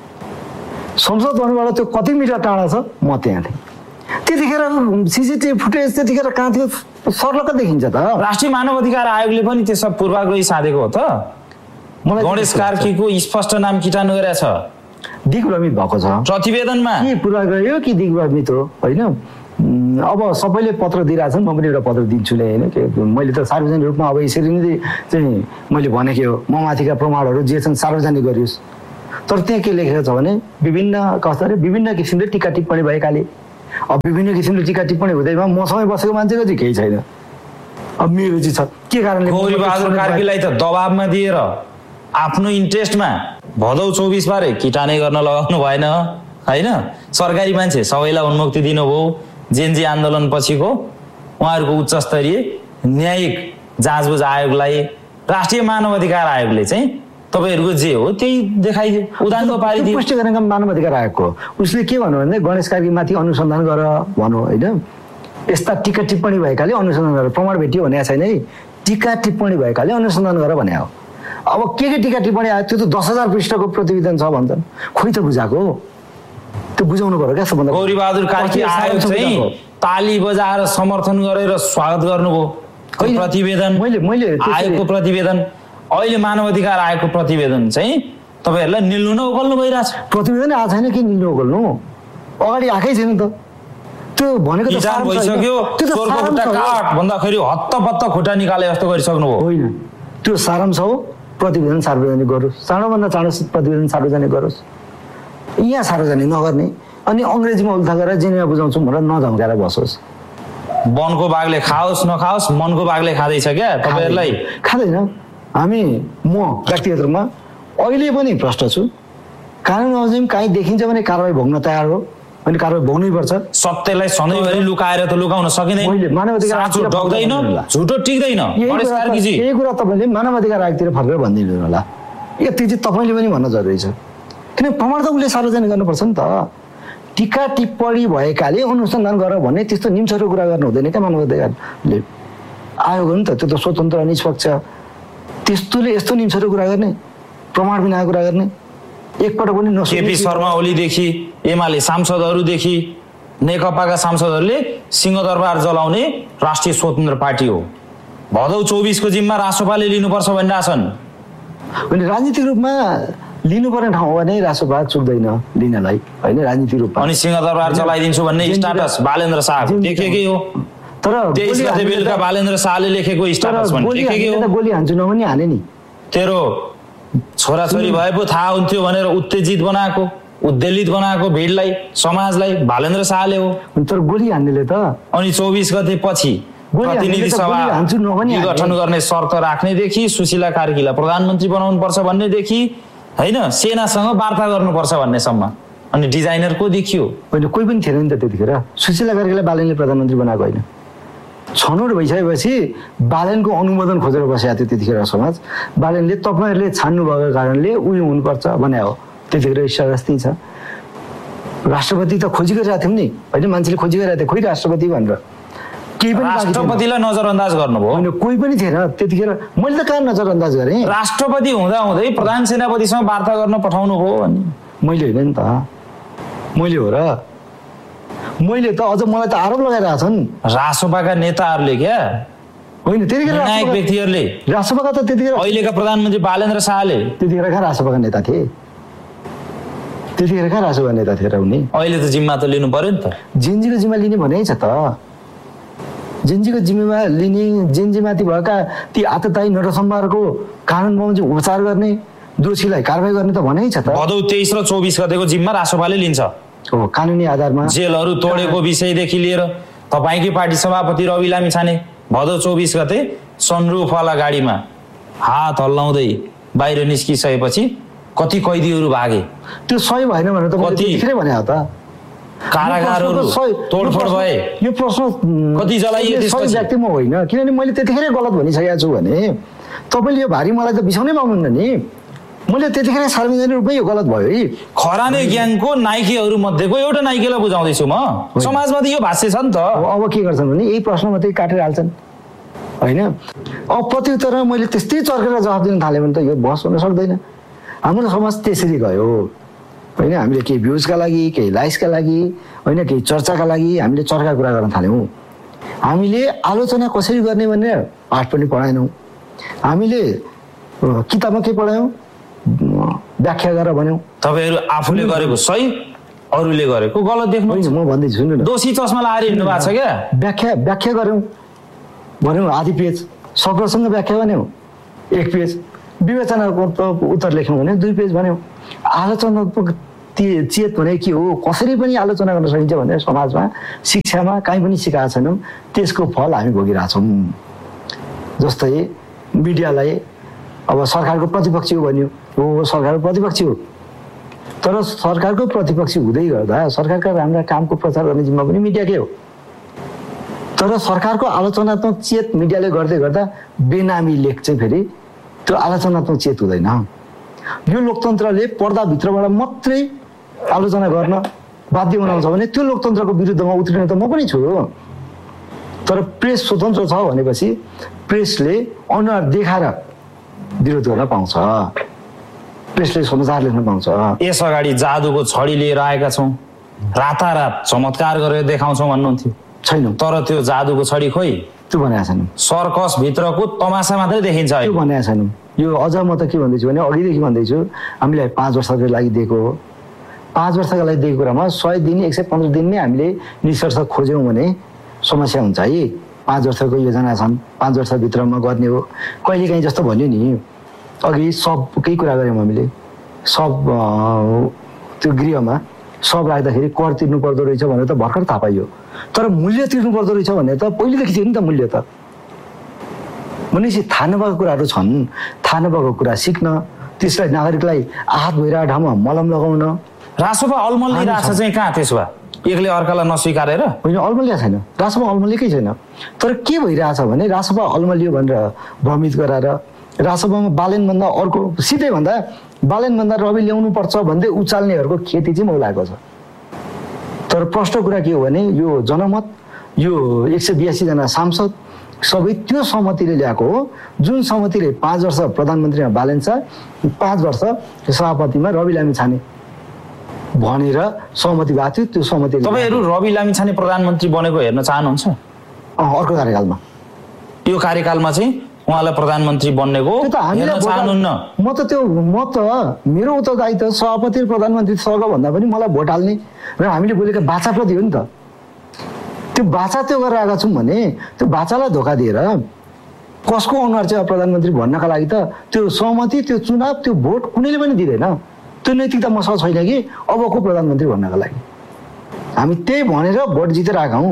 संसद भवनबाट त्यो कति मिटर टाढा छ, म त्यहाँ थिएँ। त्यतिखेर सिसिटिभी फुटेज त्यतिखेर कहाँ थियो सर्लक्क देखिन्छ त। राष्ट्रिय मानव अधिकार आयोगले पनि त्यो सब पूर्वाग्रही साधेको हो त? गणेश कार्कीको स्पष्ट नाम किटानु गरेको छ। दिग्भ्रमित भएको छ प्रतिवेदनमा। के पूर्वाग्रही हो कि दिग्भ्रमित हो होइन। अब सबैले पत्र दिइरहेछन्, म पनि एउटा पत्र दिन्छु नि होइन के मैले त सार्वजनिक रूपमा अब यसरी नै चाहिँ मैले भनेकै हो म माथिका प्रमाणहरू जे छन् सार्वजनिक गरियोस्। तर त्यहाँ के लेखेको छ भने विभिन्न किसिमले टिका टिप्पणी भएकाले अब विभिन्न किसिमले टिका टिप्पणी हुँदैमा मसँगै बसेको मान्छेको चाहिँ केही छैन। अब मेरो चाहिँ छ के कारणले गौरीबहादुर कार्कीलाई त दबाबमा दिएर आफ्नो इन्ट्रेस्टमा भदौ 24 बारे किटाने गर्न लगाउनु भएन होइन। सरकारी मान्छे सबैलाई उन्मुक्ति दिनुभयो। जेनजी आन्दोलन पछिको उहाँहरूको उच्च स्तरीय न्यायिक जाँचबुझ आयोगलाई राष्ट्रिय मानव अधिकार आयोगले चाहिँ तपाईँहरूको जे हो त्यही देखाइदियो, उदाहरण पारिदियो। पुष्टिकरणका मानव अधिकार आयोगको उसले के भन्नु भने गणेश कार्कीमाथि अनुसन्धान गर भनौँ होइन। यस्ता टिका टिप्पणी भएकाले अनुसन्धान गर, प्रमाण भेटियो भनेको छैन है, टिका टिप्पणी भएकाले अनुसन्धान गर भने हो। अब के टिका टिप्पणी आयो त्यो त 10,000 पृष्ठको प्रतिवेदन छ भन्छन्, खोइ त बुझाएको त्यो बुझाउनु पर्यो क्या सबभन्दा। गौरीबहादुर कार्की आयोग चाहिँ ताली बजाएर समर्थन गरेर स्वागत गर्नुभयो प्रतिवेदन, आयोगको प्रतिवेदन। अहिले मानव अधिकार आयोगको प्रतिवेदन चाहिँ तपाईँहरूलाई निल्नु न उकल्नु भइरहेछ। प्रतिवेदन आएको छैन कि निल्नु उकल्नु, अगाडि आएकै छैन त। त्यो भनेको त सार भइसक्यो, चोरको खुट्टा काट भन्दाखेरि हत्तपत्त खुट्टा निकाले जस्तो गरिसक्नुभयो। होइन त्यो सारांश हो, प्रतिवेदन सार्वजनिक गरोस्, चाँडोभन्दा चाँडो प्रतिवेदन सार्वजनिक गरोस्। यहाँ सार्वजनिक नगर्ने अनि अङ्ग्रेजीमा उल्था गरेर जेनेमा बुझाउँछौँ भनेर नधम्काएर बसोस्। वनको बाघले खाओस् नखाओस् मनको बाघले खाँदैछ क्या तपाईँहरूलाई? खाँदैन। म व्यक्तिगत रूपमा अहिले पनि प्रष्ट छु। कानुन अझै काहीँ देखिन्छ भने कारवाही भोग्न तयार हो, अनि कारवाही भोग्नै पर्छ। सत्यलाई सधैँभरि लुकाएर त लुकाउन सकिँदैन, मानव अधिकार ढक्दैन, झुटो टिक्दैन। यही कुरा तपाईँले मानव अधिकार आयोगतिर फर्केर भनिदिनु होला, यति चाहिँ तपाईँले पनि भन्न जरुरी छ। किनभने प्रमाण त उसले सार्वजनिक गर्नुपर्छ नि त। टिका टिप्पणी भएकाले अनुसन्धान गर भन्ने त्यस्तो निम्छरो कुरा गर्नु हुँदैन क्या मानव अधिकारले। आयोग हो नि त, त्यो त स्वतन्त्र निष्पक्ष। त्यस्तोले यस्तो निम्छरो कुरा गर्ने, प्रमाण बिना कुरा गर्ने एकपटक पनि नसुने। केपी शर्मा ओलीदेखि एमाले सांसदहरूदेखि नेकपाका सांसदहरूले सिंहदरबार जलाउने राष्ट्रिय स्वतन्त्र पार्टी हो। भदौ 24 को जिम्मा रासोपाले लिनुपर्छ भनिरहेछन्। भने राजनीतिक रूपमा लिनुपर्ने ठाउँ हो भने रासोपा चुक्दैन लिनलाई होइन राजनीतिक रूपमा। अनि सिंहदरबार जलाइदिन्छु भन्ने स्ट्याटस बालेन्द्र शाहको देखेकै हो। तर 23 गते बेलुका बालेन्द्र शाहले लेखेको स्ट्याटस पनि देखेकै हो। गोली हान्छु नभनी हाने नि। तेरो छोराछोरी भए पो थाहा हुन्थ्यो भनेर उत्तेजित बनाएको, उद्वेलित बनाएको भिडलाई, समाजलाई बालेन्द्र शाहले हो। तर गोली हान्नेले त अनि 24 गते पछि प्रतिनिधि सभा गठन गर्ने शर्त राख्नेदेखि सुशीला कार्कीलाई प्रधानमन्त्री बनाउनु पर्छ भन्नेदेखि होइन सेनासँग वार्ता गर्नुपर्छ भन्नेसम्म अनि डिजाइनर को देखियो? होइन कोही पनि थिएन नि त त्यतिखेर। सुशीला कार्कीलाई बालेनले प्रधानमन्त्री बनाएको होइन। छनौट भइसकेपछि बालेनको अनुमोदन खोजेर बसेको थियो त्यतिखेर समाज। बालेनले तपाईँहरूले छान्नु भएको कारणले उयो हुनुपर्छ भने हो। त्यतिखेर इच्छागस्ती छ। राष्ट्रपति त खोजी गरिरहेको थियौँ नि होइन, मान्छेले खोजी गरिरहेको थियो खोइ राष्ट्रपति भनेर। केही पनि राष्ट्रपतिलाई नजरअन्दाज गर्नुभयो? होइन कोही पनि थिएन त्यतिखेर। मैले त कहाँ नजरअन्दाज गरेँ? राष्ट्रपति हुँदा हुँदै प्रधान सेनापतिसँग वार्ता गर्न पठाउनु भयो अनि मैले होइन नि त। मैले हो र? मैले त अझ मलाई त आरोप लगाइरहेछन् रासोपाका नेताहरूले क्या। होइन त्यतिखेर नायक व्यक्तिहरूले। रासोपाका त त्यतिखेर अहिलेका प्रधानमन्त्री बालेन्द्र शाहले त्यतिखेर कहाँ रासोपाका नेता थिए? त्यतिखेर कहाँ रासोपा नेता थिए र उनी? अहिले त जिम्मा त लिनु पर्यो नि त। जेनजीको जिम्मा लिने भनेकै छ त। जेनजीको जिम्मेमा लिने, जेनजीमाथि भएका ती आततायी नरसम्हारको कानुन बमोजिम उपचार गर्ने, दोषीलाई कारवाही गर्ने त भनेकै छ त। भदौ 23 र 24 गतेको जिम्मा रासोपाले लिन्छ हो कानुनी आधारमा। जेलहरू तोडेको विषयदेखि लिएर तपाईँकै पार्टी सभापति रवि लामिछाने भदौ 24 गते सनरुफवाला गाडीमा हात हल्लाउँदै बाहिर निस्किसकेपछि कति कैदीहरू भागे? त्यो सही भएन भनेर त मैले त्यतिखेरै भने हो त। कारागारहरू तोडफोड भए, यो प्रश्न कति जलाइए त्यसपछि? व्यक्ति म होइन, किनभने मैले त्यतिखेरै गलत भनिसकेको छु भने तपाईँले यो भारी मलाई त बिसाउनै पाउनुहुन्न नि। मैले त्यतिखेर सार्वजनिक रूपमै यो गलत भयो है। खराने ग्याङको नाइकेहरू मध्येको एउटा नाइकेलाई बुझाउँदैछु म। समाजमा त यो भाष्य छ नि त। अब के गर्छन् भने यही प्रश्न मात्रै काटेर हाल्छन् होइन। अब प्रत्युत्तरमा मैले त्यस्तै चर्केर जवाफ दिन थालेँ भने त यो बहस हुन सक्दैन। हाम्रो समाज त्यसरी गयो होइन। हामीले केही भ्युजका लागि, केही लाइक्सका लागि होइन, केही चर्चाका लागि हामीले चर्का कुरा गर्न थाल्यौँ। हामीले आलोचना कसरी गर्ने भनेर पाठ पनि पढाएनौँ। हामीले किताबमा के पढायौँ? व्याख्या गरेर भन्यौँ। तपाईँहरू आफूले गरेको सही अरूले गरेको गलत देख्नु होइन म भन्दैछु सुन्नु न दोषी चस्मा लगाएर हिँड्नु भएको छ क्या व्याख्या गऱ्यौँ भन्यौँ आधी पेज सक्रसँग व्याख्या भन्यौँ 1 पेज विवेचनाको उत्तर लेख्यौँ भने 2 पेज भन्यौँ आलोचनात्मक चेत भने के हो कसरी पनि आलोचना गर्न सकिन्छ भनेर समाजमा शिक्षामा कहीँ पनि सिकाएको छैनौँ त्यसको फल हामी भोगिरहेछौँ जस्तै मिडियालाई अब सरकारको प्रतिपक्षी हो भन्यो हो सरकारको प्रतिपक्षी हो तर सरकारको प्रतिपक्षी हुँदै गर्दा सरकारका राम्रा कामको प्रचार गर्ने जिम्मा पनि मिडियाकै हो तर सरकारको आलोचनात्मक चेत मिडियाले गर्दै गर्दा बेनामी लेख चाहिँ फेरि त्यो आलोचनात्मक चेत हुँदैन यो लोकतन्त्रले पर्दाभित्रबाट मात्रै आलोचना गर्न बाध्य बनाउँछ भने त्यो लोकतन्त्रको विरुद्धमा उत्रिन त म पनि छु तर प्रेस स्वतन्त्र छ भनेपछि प्रेसले अनुहार देखाएर विरोध गर्न पाउँछ प्रेसले समाचार लेख्न पाउँछ यस अगाडि जादुको छडी लिएर आएका छौँ रातारात चमत्कार गरेर देखाउँछौँ भन्नुहुन्थ्यो छैन तर त्यो जादुको छडी खोइ त्यो भनेको छैन सर्कस भित्रको तमासा मात्रै देखिन्छ त्यो भनेको छैन यो अझ म त के भन्दैछु भने अघिदेखि भन्दैछु हामीलाई 5 वर्षको लागि दिएको हो 5 वर्षका लागि दिएको कुरामा 100 दिन 115 दिनमै हामीले निष्कर्ष खोज्यौँ भने समस्या हुन्छ है 5 वर्षको योजना छन् 5 वर्षभित्रमा गर्ने हो कहिलेकाहीँ जस्तो भन्यो नि अघि सबकै कुरा गऱ्यौँ हामीले सब त्यो गृहमा सब राख्दाखेरि कर तिर्नु पर्दो रहेछ भनेर त भर्खर थाहा पाइयो तर मूल्य तिर्नु पर्दो रहेछ भने त पहिलेदेखि थियो नि त मूल्य त भनेपछि थाहा नभएको कुराहरू छन् थाहा नभएको कुरा सिक्न त्यसलाई नागरिकलाई आहत भइरहेको ठाउँमा मलम लगाउन रासोपा अल्मलिरहेको चाहिँ कहाँ त्यसो भए एकले अर्कालाई नस्वीकारेर होइन अल्मलिएको छैन रासोपा अल्मलिएकै छैन तर के भइरहेछ भने रासोपा अल्मलियो भनेर भ्रमित गराएर रासोपामा बालेनभन्दा अर्को सिधै भन्दा बालेनभन्दा रवि ल्याउनु पर्छ भन्दै उचाल्नेहरूको खेती चाहिँ मौलाएको छ तर प्रश्न कुरा के हो भने यो जनमत यो 182 जना सांसद सबै त्यो सहमतिले ल्याएको हो जुन सहमतिले 5 वर्ष प्रधानमन्त्रीमा बालेन छ 5 वर्ष सभापतिमा रवि लामिछाने भनेर सहमति भएको थियो त्यो सहमति तपाईँहरू रवि लामिछाने प्रधानमन्त्री बनेको हेर्न चाहनुहुन्छ अर्को कार्यकालमा यो कार्यकालमा चाहिँ उहाँलाई प्रधानमन्त्री बन्नेको हेर्न चाहनुहुन्न म त मेरो उत्तरदायित्व सभापति र प्रधानमन्त्री सँग भन्दा पनि मलाई भोट हाल्ने र हामीले बोलेको बाचाप्रति हो नि त त्यो बाचा त्यो गरेर आएका छौँ भने त्यो बाचालाई धोका दिएर कसको अनुहार चाहिँ प्रधानमन्त्री भन्नका लागि त त्यो सहमति त्यो चुनाव त्यो भोट कुनैले पनि दिँदैन त्यो नैतिकता मसँग छैन कि अबको प्रधानमन्त्री भन्नका लागि हामी त्यही भनेर भोट जितेर आएका हौँ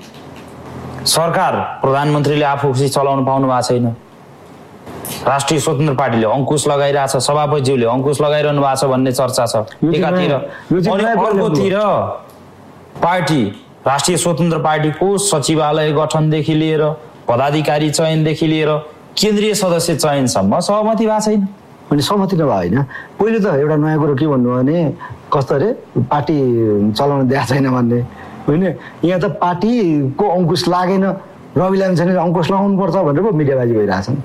सरकार प्रधानमन्त्रीले आफूसी चलाउन पाउनु भएको छैन राष्ट्रिय स्वतन्त्र पार्टीले अंकुश लगाइरहेछ सभापतिज्यूले अंकुश लगाइरहनु भएको छ भन्ने चर्चा छ एकातिर अनि अर्कोतिर पार्टी राष्ट्रिय स्वतन्त्र पार्टीको सचिवालय गठनदेखि लिएर पदाधिकारी चयनदेखि लिएर केन्द्रीय सदस्य चयनसम्म सहमति भएको छैन अनि सहमति नभए होइन पहिले त एउटा नयाँ कुरो के भन्नु भने कस्तो अरे पार्टी चलाउन दिएको छैन भन्ने होइन यहाँ त पार्टीको अंकुश लागेन रवि लामिछानेले अंकुश लगाउनु पर्छ भनेर पो मिडियाबाजी भइरहेछन्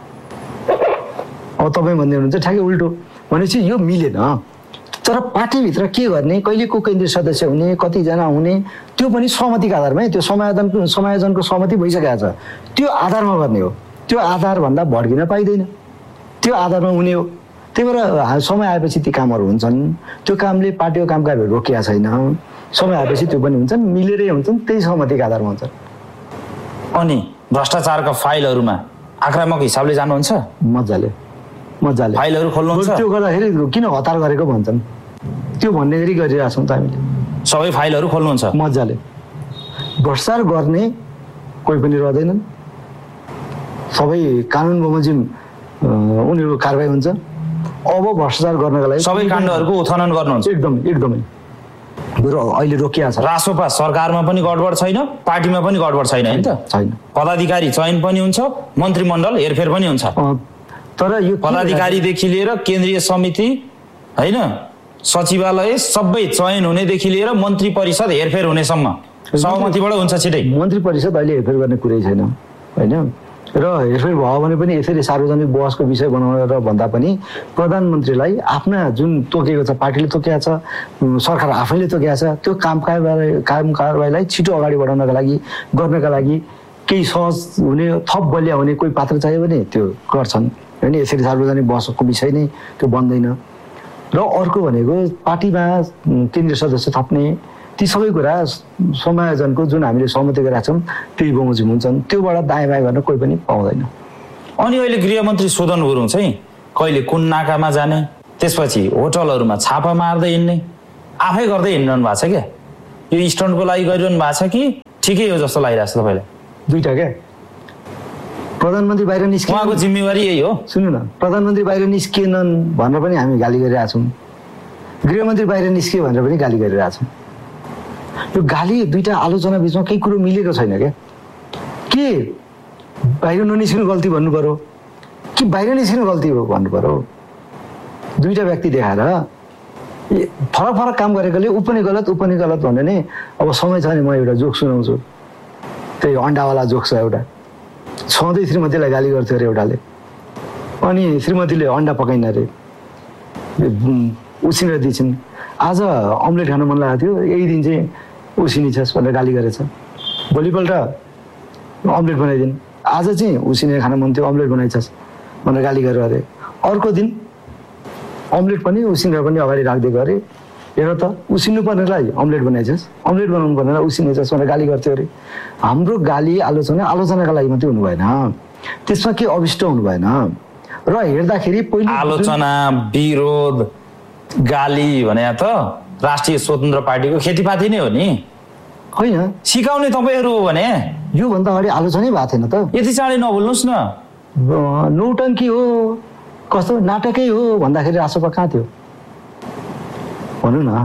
अब तपाईँ भन्दै हुनुहुन्छ ठ्याक्कै उल्टो भनेपछि यो मिलेन तर पार्टीभित्र के गर्ने कहिलेको केन्द्रीय सदस्य हुने कतिजना हुने त्यो पनि सहमतिको आधारमै त्यो समायोजनको सहमति भइसकेको छ त्यो आधारमा गर्ने हो त्यो आधारभन्दा भड्किन पाइँदैन त्यो आधारमा हुने हो त्यही भएर समय आएपछि ती कामहरू हुन्छन् त्यो कामले पार्टीको कामकाजहरू रोकिया छैन समय आएपछि त्यो पनि हुन्छन् मिलेरै हुन्छन् त्यही सहमतिको आधारमा हुन्छन् अनि भ्रष्टाचारका फाइलहरूमा आक्रामक हिसाबले जानुहुन्छ मजाले फाइलहरू खोल्नुहुन्छ त्यो गर्दाखेरि किन हतार गरेको भन्छन् त्यो भन्ने गरी गरिरहेछौँ त हामीले सबै फाइलहरू खोल्नुहुन्छ मजाले भ्रष्टाचार गर्ने कोही पनि रहँदैनन् सबै कानुन बमोजिम उनीहरूको कारबाही हुन्छ अब भ्रष्टाचार गर्नका लागि सबै काण्डहरूको उत्खनन गर्नुहुन्छ एकदमै अहिले रोकिया छ रासोपा सरकारमा पनि गडबड छैन पार्टीमा पनि गडबड छैन हैन त छैन पदाधिकारी चयन पनि हुन्छ मन्त्रीमण्डल हेरफेर पनि हुन्छ तर यो पदाधिकारीदेखि लिएर केन्द्रीय समिति हैन सचिवालय सबै चयन हुनेदेखि लिएर मन्त्री परिषद हेरफेर हुनेसम्म सहमतिबाट हुन्छ छिटै मन्त्री परिषद अहिले हेरफेर गर्ने कुरै छैन हैन र हेरफेर भयो भने पनि यसरी सार्वजनिक बहसको विषय बनाएर भन्दा पनि प्रधानमन्त्रीलाई आफ्ना जुन तोकेको छ पार्टीले तोकेको छ सरकार आफैले तोकेको छ त्यो काम कारबाहीलाई छिटो अगाडि बढाउनका लागि गर्नका लागि केही सहज हुने थप बलिया हुने कोही पात्र चाहियो भने त्यो गर्छन् हैन यसरी सार्वजनिक बहसको विषय नै त्यो बन्दैन र अर्को भनेको पार्टीमा केन्द्रीय सदस्य थप्ने ती सबै कुरा समायोजनको जुन हामीले सहमति गरेका छौँ त्यही बमोजिम हुन्छन्, त्योबाट दायाँ बायाँ गर्न कोही पनि पाउँदैन। अनि अहिले गृहमन्त्री सुदन गुरुङ चाहिँ कहिले कुन नाकामा जाने, त्यसपछि होटलहरूमा छापा मार्दै हिँड्ने, आफै गर्दै हिँडिरहनु भएको छ क्या? यो स्टन्टको लागि गरिरहनु भएको छ कि ठिकै हो जस्तो लागिरहेको छ तपाईँलाई? दुईटा क्या। प्रधानमन्त्री बाहिर निस्किए उहाँको जिम्मेवारी यही हो। सुन्नु न, प्रधानमन्त्री बाहिर निस्किएनन् भनेर पनि हामी गाली गरिरहेका छौँ, गृहमन्त्री बाहिर निस्कियो भनेर पनि गाली गरिरहेका छौँ। यो गाली दुईटा आलोचना बिचमा केही कुरो मिलेको छैन क्या। के बाहिर ननिस्किनु गल्ती भन्नु पर्यो कि बाहिर निस्किनु गल्ती हो भन्नु पर्यो? दुईटा व्यक्ति देखाएर फरक फरक काम गरेकोले ऊ पनि गलत भने नि अब समय छ भने म एउटा जोक सुनाउँछु। त्यही अन्डावाला जोक छ एउटा। सधैँ श्रीमतीलाई गाली गर्थ्यो अरे एउटाले, अनि श्रीमतीले अन्डा पकाइन अरे, उसिनेर दिन्छन्। आज अम्लेट खान मन लागेको थियो, यही दिन चाहिँ उसिनिछस् भनेर गाली गरेछ। भोलिपल्ट अम्लेट बनाइदिनु, आज चाहिँ उसिनेर खान मन थियो अम्लेट बनाइछस् भनेर गाली गरेर अरे। अर्को दिन अम्लेट पनि उसिनेर पनि अगाडि राखिदिएको अरे, हेर त उसिन्नु पर्नेलाई अम्लेट बनाइछस्, अम्लेट बनाउनु पर्नेलाई उसिनेछस् भनेर गाली गर्थ्यो अरे। हाम्रो गाली आलोचनाका लागि मात्रै हुनु भएन, त्यसमा के अभिष्ट हुनु भएन। र हेर्दाखेरि पहिलो आलोचना विरोध गाली भने त राष्ट्रिय स्वतन्त्र पार्टीको खेतीपाती नै हो नि, होइन? सिकाउने तपाईँहरू हो भने योभन्दा अगाडि आलोचनै भएको थिएन त। यति चाँडै नभुल्नुहोस् न। नौटङ्की हो, कस्तो नाटकै हो भन्दाखेरि रासोपा कहाँ थियो भनौँ न?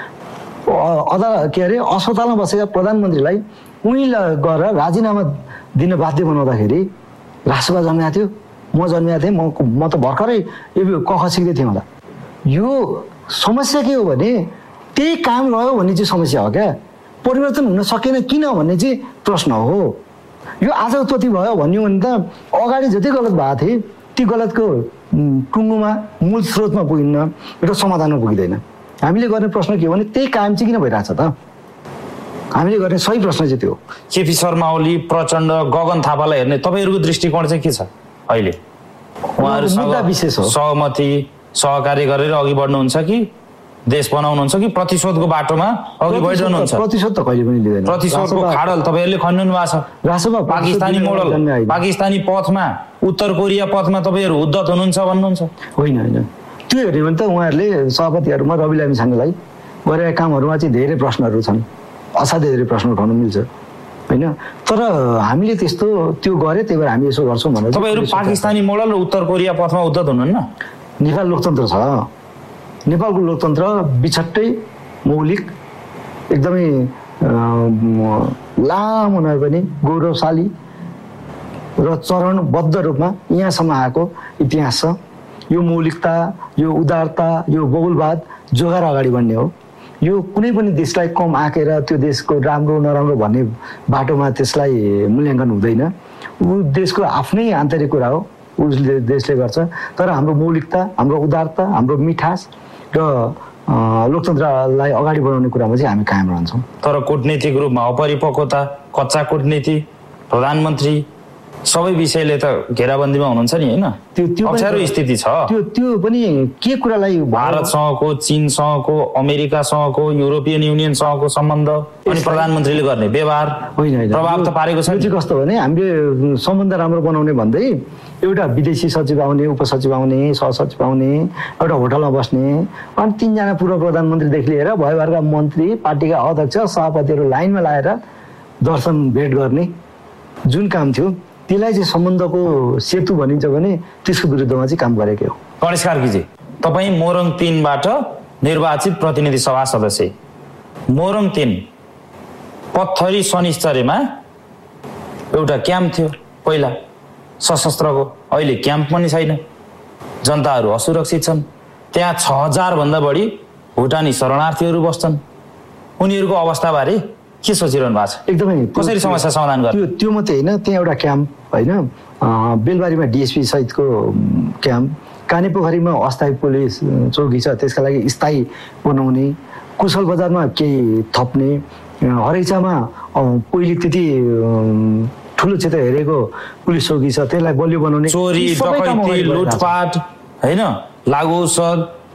के अरे अस्पतालमा बसेका प्रधानमन्त्रीलाई उही गएर राजीनामा दिन बाध्य बनाउँदाखेरि रासोपा जन्मिएको थियो, म जन्मिएको थिएँ, म त भर्खरै यो कख सिक्दै थिएँ होला। यो समस्या के हो भने त्यही काम रह्यो भन्ने चाहिँ समस्या हो क्या। परिवर्तन हुन सकेन किन भन्ने चाहिँ प्रश्न हो। यो आज उत्पत्ति भयो भन्यो भने त अगाडि जति गलत भएको थिए ती गलतको टुङ्गोमा मूल स्रोतमा पुगिन्न, एउटा समाधानमा पुगिँदैन। हामीले गर्ने प्रश्न के हो भने त्यही कायम चाहिँ किन भइरहेछ त? हामीले गर्ने सही प्रश्न चाहिँ त्यो। केपी शर्मा ओली, प्रचण्ड, गगन थापालाई हेर्ने तपाईँहरूको दृष्टिकोण चाहिँ के छ अहिले? उहाँहरूसँग सहमति सहकार्य गरेर अघि बढ्नुहुन्छ कि देश बनाउनुहुन्छ कि प्रतिशोधको बाटोमा अघि बढिरहनुहुन्छ? प्रतिशोध त कहिले पनि लिँदैन। प्रतिशोधको खाडल तपाईँहरूले खन्नु भएको छ। रासोपा पाकिस्तानी मोडल, पाकिस्तानी पथमा, उत्तर कोरिया पथमा तपाईँहरू उद्धत हुनुहुन्छ भन्नुहुन्छ? होइन होइन, त्यो हेर्ने भने त उहाँहरूले सभापतिहरूमा रवि लामिछानेलाई गरेका कामहरूमा चाहिँ धेरै प्रश्नहरू छन्, असाध्यै धेरै प्रश्न उठाउनु मिल्छ होइन? तर हामीले त्यस्तो त्यो गरे त्यही भएर हामी यसो गर्छौँ भनेर। तपाईँहरू पाकिस्तानी मोडल र उत्तर कोरिया पथमा उद्धत हुनुहुन्न? नेपाल लोकतन्त्र छ, नेपालको लोकतन्त्र बिछट्टै मौलिक, एकदमै लामो नभए पनि गौरवशाली र चरणबद्ध रूपमा यहाँसम्म आएको इतिहास छ। यो मौलिकता, यो उदारता, यो बहुलवाद जोगाएर अगाडि बढ्ने हो। यो कुनै पनि देशलाई कम आँकेर त्यो देशको राम्रो नराम्रो भन्ने बाटोमा त्यसलाई मूल्याङ्कन हुँदैन। ऊ देशको आफ्नै आन्तरिक कुरा हो, उसले देशले गर्छ। तर हाम्रो मौलिकता, हाम्रो उदारता, हाम्रो मिठास र लोकतन्त्रलाई अगाडि बढाउने कुरामा चाहिँ हामी कायम रहन्छौँ। तर कूटनीतिक रूपमा अपरिपक्वता, कच्चा कूटनीति, प्रधानमन्त्री सबै विषयले त घेराबन्दीमा हुनुहुन्छ नि होइन? त्यो अप्ठ्यारो स्थिति छ। त्यो पनि के कुरालाई भारतसँगको, चीनसँगको, अमेरिकासँगको, युरोपियन युनियनसँगको सम्बन्ध अनि प्रधानमन्त्रीले गर्ने व्यवहार प्रभाव त पारेको छ। चाहिँ कस्तो भने हामीले सम्बन्ध राम्रो बनाउने भन्दै एउटा विदेशी सचिव आउने, उपसचिव आउने, सहसचिव आउने, एउटा होटलमा बस्ने, अनि 3 जना पूर्व प्रधानमन्त्रीदेखि लिएर भयभरका मन्त्री, पार्टीका अध्यक्ष, सभापतिहरू लाइनमा लगाएर दर्शन भेट गर्ने जुन काम थियो त्यसलाई चाहिँ सम्बन्धको सेतु भनिन्छ भने त्यसको विरुद्धमा चाहिँ काम गरेको हो। गणेश कार्कीजी, तपाईँ मोरङ 3बाट निर्वाचित प्रतिनिधि सभा सदस्य। मोरङ 3 पत्थरी शनिश्चरीमा एउटा क्याम्प थियो पहिला सशस्त्रको, अहिले क्याम्प पनि छैन, जनताहरू असुरक्षित छन्। त्यहाँ 6000 भन्दा बढी भुटानी शरणार्थीहरू बस्छन्। उनीहरूको अवस्थाबारे के सोचिरहनु भएको छ? एकदमै कसरी समस्या समाधान गर्ने? त्यो मात्रै होइन, त्यहाँ एउटा क्याम्प होइन, बेलबारीमा डिएसपी सहितको क्याम्प, कानेपोखरीमा अस्थायी पुलिस चौकी छ त्यसका लागि स्थायी बनाउने, कुशल बजारमा केही थप्ने, हरेचामा पहिले त्यति ठुलो क्षेत्र हेरेको पुलिस चौकी छ त्यसलाई बलियो बनाउने, चोरी डकैती लुटपाट होइन, लागु औषध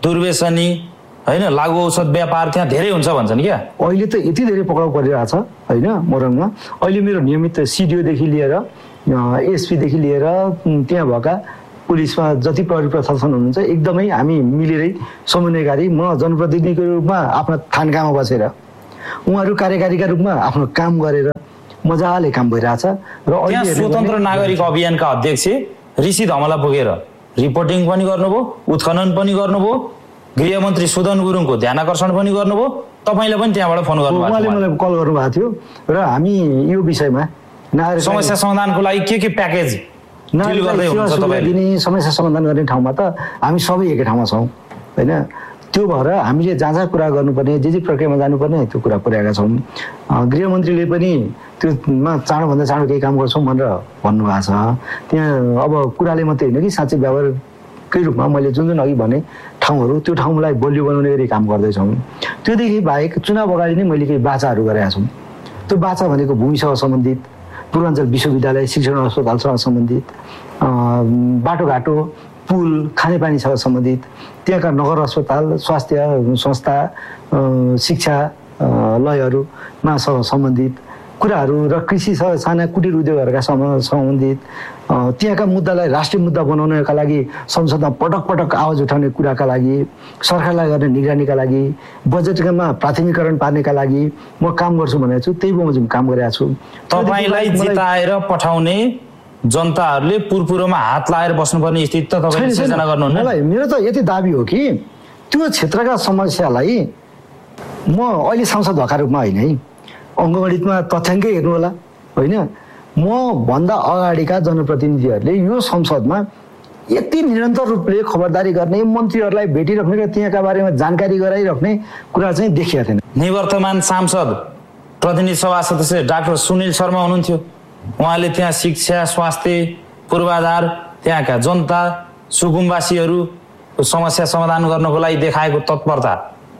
दुर्व्यसनी होइन लागु औषध व्यापार त्यहाँ धेरै हुन्छ भन्छन् क्या। अहिले त यति धेरै पक्राउ परिरहेको छ होइन मोरङमा। अहिले मेरो नियमित सिडिओदेखि लिएर एसपीदेखि लिएर त्यहाँ भएका पुलिसमा जति प्रहरी प्रशासन हुनुहुन्छ एकदमै हामी मिलेरै समन्वयकारी, म जनप्रतिनिधिको रूपमा आफ्नो थानकामा बसेर उहाँहरू कार्यकारीका रूपमा आफ्नो काम गरेर मजाले काम भइरहेछ। र अहिले स्वतन्त्र नागरिक अभियानका अध्यक्ष ऋषि धमला पुगेर रिपोर्टिङ पनि गर्नुभयो, उत्खनन पनि गर्नुभयो, गृहमन्त्री सुदन गुरुङको ध्यानाकर्षण पनि गर्नुभयो, तपाईँले पनि त्यहाँबाट फोन गर्नुभयो। उहाँले मलाई कल गर्नुभएको थियो र हामी यो विषयमा समस्या समाधानको लागि के प्याकेज दिने, समस्या समाधान गर्ने ठाउँमा त हामी सबै एकै ठाउँमा छौँ होइन। त्यो भएर हामीले जहाँ जहाँ कुरा गर्नुपर्ने, जे प्रक्रियामा जानुपर्ने त्यो कुरा पुर्याएका छौँ। गृहमन्त्रीले पनि त्योमा चाँडोभन्दा चाँडो केही काम गर्छौँ भनेर भन्नुभएको छ। त्यहाँ अब कुराले मात्रै होइन कि साँच्चै व्यवहारकै रूपमा मैले जुन जुन अघि भने ठाउँहरू, त्यो ठाउँलाई बलियो बनाउने गरी काम गर्दैछौँ। त्योदेखि बाहेक चुनाव अगाडि नै मैले केही बाचाहरू गरेका छौँ। त्यो बाचा भनेको भूमिसँग सम्बन्धित, पूर्वाञ्चल विश्वविद्यालय शिक्षण अस्पतालसँग सम्बन्धित, बाटोघाटो पुल खानेपानीसँग सम्बन्धित, त्यहाँका नगर अस्पताल, स्वास्थ्य संस्था, शिक्षालयहरूमा सम्बन्धित कुराहरू र कृषिसँग साना कुटीर उद्योगहरूका सम्बन्धित त्यहाँका मुद्दालाई राष्ट्रिय मुद्दा बनाउनका लागि संसदमा पटक पटक आवाज उठाउने कुराका लागि, सरकारलाई गर्ने निगरानीका लागि, बजेटमा प्राथमिकरण पार्नेका लागि म काम गर्छु भनेको छु। त्यही बमोजिम काम गरेको छु। तपाईँलाई जिताएर पठाउने जनताहरूले पुरपुरोमा हात लाएर बस्नुपर्ने स्थिति त तपाईँले सिर्जना गर्नुहुन्न। मेरो त यति दाबी हो कि त्यो क्षेत्रका समस्यालाई म अहिले सांसद भएका रूपमा होइन है, अङ्कगणितमा तथ्याङ्कै हेर्नु होला होइन, म भन्दा अगाडिका जनप्रतिनिधिहरूले यो संसदमा यति निरन्तर रूपले खबरदारी गर्ने, मन्त्रीहरूलाई भेटिराख्ने र त्यहाँका बारेमा जानकारी गराइराख्ने कुरा चाहिँ देखिएको थिएन। निवर्तमान सांसद प्रतिनिधि सभा सदस्य डाक्टर सुनिल शर्मा हुनुहुन्थ्यो। उहाँले त्यहाँ शिक्षा, स्वास्थ्य, पूर्वाधार, त्यहाँका जनता सुकुम्बासीहरूको समस्या समाधान गर्नको लागि देखाएको तत्परता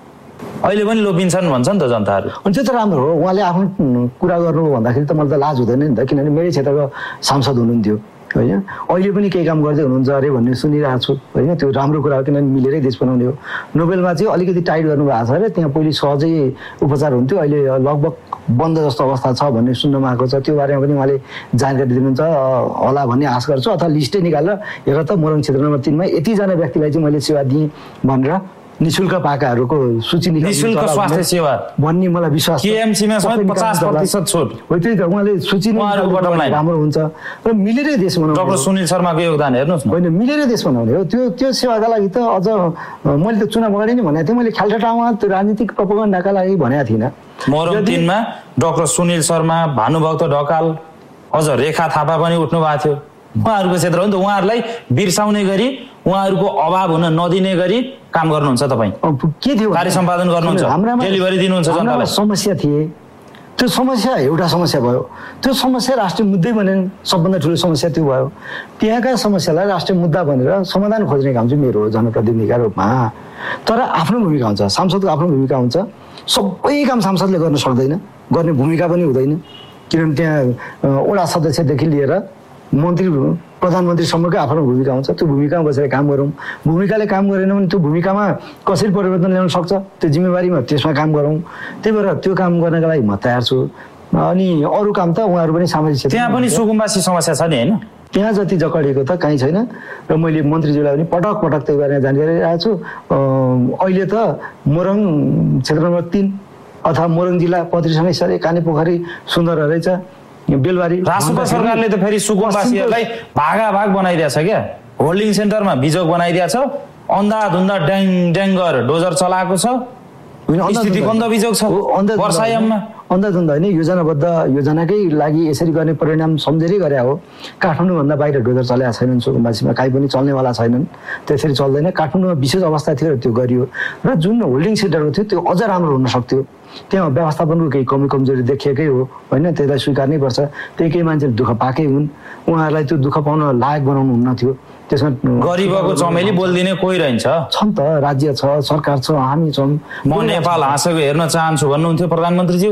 अहिले पनि लोपिन्छन् भन्छ नि त जनताहरू। अनि त्यो त राम्रो हो, उहाँले आफ्नो कुरा गर्नु भन्दाखेरि त मलाई त लाज हुँदैन नि त, किनभने मेरै क्षेत्रको सांसद हुनुहुन्थ्यो होइन। अहिले पनि केही काम गर्दै हुनुहुन्छ अरे भन्ने सुनिरहेको छु होइन। त्यो राम्रो कुरा हो, किनभने मिलेरै देश बनाउने हो। नोबेलमा चाहिँ अलिकति टाइट गर्नुभएको छ अरे, त्यहाँ पहिले सहजै उपचार हुन्थ्यो, अहिले लगभग बन्द जस्तो अवस्था छ भन्ने सुन्नमा आएको छ। त्यो बारेमा पनि उहाँले जानकारी दिनुहुन्छ होला भन्ने आश गर्छु, अथवा लिस्टै निकालेर हेर त मोरङ क्षेत्र नम्बर 3 मा यतिजना व्यक्तिलाई चाहिँ मैले सेवा दिएँ भनेर निशुल्क पाकाहरूको सूची निशुल्क स्वास्थ्य सेवा भन्ने मलाई विश्वास छ। केएमसीमा 50% छुट हो, त्यही त उहाँले सूची राम्रो हुन्छ र मिलेरै देश बनाउने। डाक्टर सुनिल शर्माको योगदान हेर्नुहोस् न, होइन मिलेरै देश बनाउने हो। त्यो सेवाका लागि त अझ मैले त चुनाव अगाडि नै भनेको थिएँ, मैले खाल्टाटामा त्यो राजनीतिक प्रोपोगन्डाका लागि भनेको थिइनँ। मोरङ 3 मा डाक्टर सुनिल शर्मा, भानुभक्त ढकाल, अझ रेखा थापा पनि उठ्नु भएको थियो। उहाँहरूको क्षेत्र हो नि त, उहाँहरूलाई बिर्साउने गरी, उहाँहरूको अभाव हुन नदिने गरी काम गर्नुहुन्छ तपाईँ। के थियो कार्य सम्पादन गर्नुहुन्छ, डेलिभरी दिनुहुन्छ जनतालाई। समस्या थिए, त्यो समस्या एउटा समस्या भयो, त्यो समस्या राष्ट्रिय मुद्दै बनेन, सबभन्दा ठुलो समस्या त्यो भयो। त्यहाँका समस्यालाई राष्ट्रिय मुद्दा भनेर समाधान खोज्ने काम चाहिँ मेरो हो जनप्रतिनिधिका रूपमा। तर आफ्नो भूमिका हुन्छ, सांसदको आफ्नो भूमिका हुन्छ। सबै काम सांसदले गर्न सक्दैन, गर्ने भूमिका पनि हुँदैन, किनभने त्यहाँ वडा सदस्यदेखि लिएर मन्त्री प्रधानमन्त्रीसम्मकै आफ्नो भूमिका हुन्छ। त्यो भूमिकामा बसेर काम गरौँ। भूमिकाले काम गरेन भने त्यो भूमिकामा कसरी परिवर्तन ल्याउन सक्छ, त्यो जिम्मेवारीमा त्यसमा काम गरौँ। त्यही भएर त्यो काम गर्नका लागि म तयार छु। अनि अरू काम त उहाँहरू पनि सामाजिक क्षेत्र, त्यहाँ पनि सुकुम्बासी समस्या छ नि होइन, त्यहाँ जति जकडिएको त कहीँ छैन। र मैले मन्त्रीज्यूलाई पनि पटक पटक त्यो बारेमा जानकारी दिइरहेको छु। अहिले त मोरङ क्षेत्र नम्बर 3 अथवा मोरङ जिल्ला पत्रीसँगै सरे कानेपोखरी सुन्दर रहेछ, बेलबारी। राष्ट्रपति सरकारले त फेरि सुकुम्बासीहरूलाई भागाभाग बनाइदिएछ क्या, होल्डिङ सेन्टरमा बिजोग बनाइदिएछ, अन्धाधुन्दा ड्याङ ड्याङ गरेर डोजर चलाएको छ, स्थिति कन्द बिजोग छ वर्षायाममा। अन्धाधुन्दा होइन, योजनाबद्ध योजनाकै लागि यसरी गर्ने परिणाम सम्झेरै गरे हो। काठमाडौँभन्दा बाहिर डोजर चलेका छैनन्, सुकुम्बासीमा काहीँ पनि चल्नेवाला छैनन्, त्यसरी चल्दैन। काठमाडौँमा विशेष अवस्था थियो र त्यो गरियो, र जुन होल्डिङ सेन्टरको थियो त्यो अझ राम्रो हुन सक्थ्यो। त्यहाँ व्यवस्थापनको केही कमी कमजोरी देखिएकै हो होइन, त्यसलाई स्वीकार्नै पर्छ। त्यही केही मान्छेले दुःख पाएकै हुन्, उहाँहरूलाई त्यो दुःख पाउन लायक बनाउनु हुन्न थियो। त्यसमा गरिबको चमेली बोलिदिने कोही रहन्छ, छ नि त, राज्य छ, सरकार छ, हामी छौँ। म नेपाल हाँसेको हेर्न चाहन्छु भन्नुहुन्थ्यो प्रधानमन्त्रीज्यू।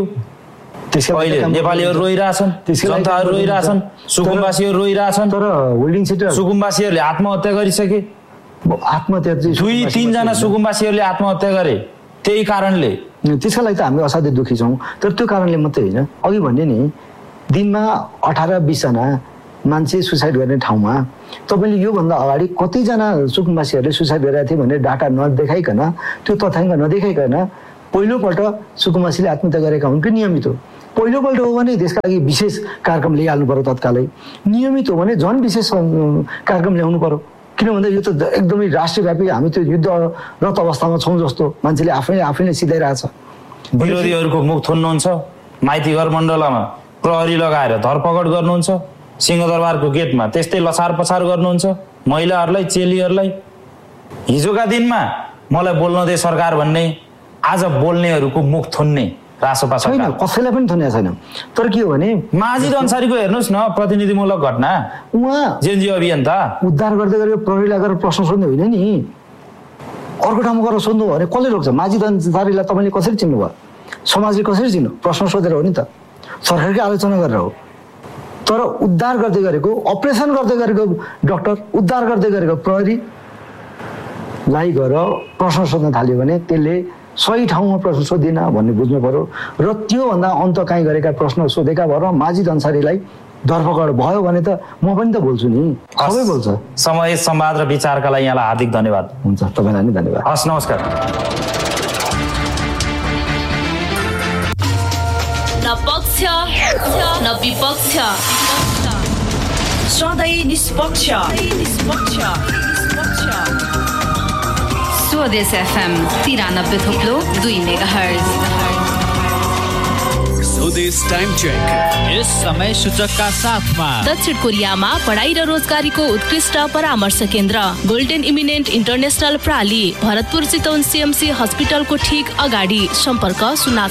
अहिले नेपालीहरू रोइरहेछन्, जनताहरू रोइरहेछन्, सुकुम्बासीहरू रोइरहेछन्। तर होल्डिङ सेन्टर सुकुम्बासीहरूले आत्महत्या गरिसके, आत्महत्या चाहिँ 2-3 जना सुकुम्बासीहरूले आत्महत्या गरे त्यही कारणले। त्यसका लागि त हामी असाध्यै दुःखी छौँ। तर त्यो कारणले मात्रै होइन, अघि भन्ने नि दिनमा 18-20 जना मान्छे सुसाइड गर्ने ठाउँमा तपाईँले योभन्दा अगाडि कतिजना सुकुम्बासीहरूले सुसाइड गरेका थिए भन्ने डाटा नदेखाइकन, त्यो तथ्याङ्क नदेखाइकन पहिलोपल्ट सुकुम्बासीले आत्महत्या गरेका हुन् कि नियमित हो? पहिलोपल्ट हो भने त्यसका लागि विशेष कार्यक्रम ल्याइहाल्नु पर्यो तत्कालै। नियमित हो भने झन् विशेष कार्यक्रम ल्याउनु पर्यो। किन भन्दा यो त एकदमै राष्ट्रव्यापी हामी त्यो युद्धरत अवस्थामा छौँ जस्तो मान्छेले आफैले सिधाइरहेछ। विरोधीहरूको मुख थुन्नुहुन्छ, माइतीघर मण्डलमा प्रहरी लगाएर धरपकड गर्नुहुन्छ, सिंहदरबारको गेटमा त्यस्तै लछार पछार गर्नुहुन्छ महिलाहरूलाई, चेलीहरूलाई। हिजोका दिनमा मलाई बोल्न दे सरकार भन्ने, आज बोल्नेहरूको मुख थुन्ने रासोपा छैन, कसैलाई पनि थुनेको छैन। तर के हो भने माजिद अन्सारीको हेर्नुहोस् न प्रतिनिधिमूलक घटना, उहाँ जेएनजी अभियन्ता उद्धार गर्दै गरेको प्रहरीलाई गएर प्रश्न सोध्नु होइन नि, अर्को ठाउँमा गएर सोध्नु हो भने कसले रोक्छ? माजिद अन्सारीलाई तपाईँले कसरी चिन्नुभयो? समाजले कसरी चिन्नु? प्रश्न सोधेर हो नि त, सरकारकै आलोचना गरेर हो। तर उद्धार गर्दै गरेको, अपरेसन गर्दै गरेको डक्टर, उद्धार गर्दै गरेको प्रहरीलाई गएर प्रश्न सोध्न थाल्यो भने त्यसले सही ठाउँमा प्रश्न सोधिन भन्ने बुझ्नु पर्यो। र त्योभन्दा अन्त काहीँ गरेका प्रश्न सोधेका भएर माजिद अन्सारीलाई धरपकड भयो भने त म पनि त बोल्छु नि, सबै बोल्छ। समय, संवाद र विचारका लागि यहाँलाई हार्दिक धन्यवाद। हुन्छ, तपाईँलाई नि धन्यवाद। हस्, नमस्कार। न पक्ष न विपक्ष, सधैँ निष्पक्ष। स्वदेश FM 93.2 मेगाहर्ज। स्वदेश टाइम चेक यस समय सूचकका साथमा दक्षिण कोरियामा पढाइ र रोजगारीको उत्कृष्ट परामर्श केन्द्र golden eminent international प्राली, Bharatpur Chitwan CMC हस्पिटलको ठीक अगाडि। सम्पर्क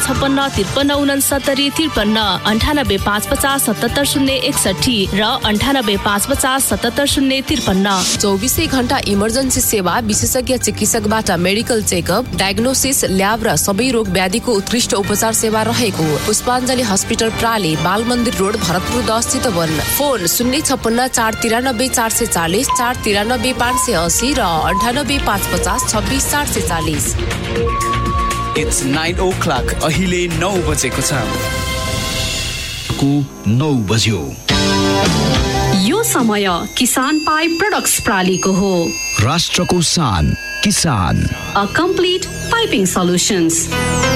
056-93-69-53, 98-550-77-061 र 98-550-77-053। 24 घण्टा इमर्जेन्सी सेवा, विशेषज्ञ चिकित्सकबाट मेडिकल चेकअप, डायग्नोसिस, ल्याब र सबै रोग व्याधिको उत्कृष्ट उपचार सेवा रहेको पुष्पाञ्जली हस्पिटल प्राली, बाल मन्दिर रोड, भरतपुर 10 चितवन। फोन 056-493-440, 493-580 र 98-550-26-440। It's 9 o'clock. अहिले 9 बजेको छ। 9 बज्यो। यो समय किसान पाइप प्रोडक्ट्स प्रालीको हो। राष्ट्रको शान किसान। A complete piping solutions.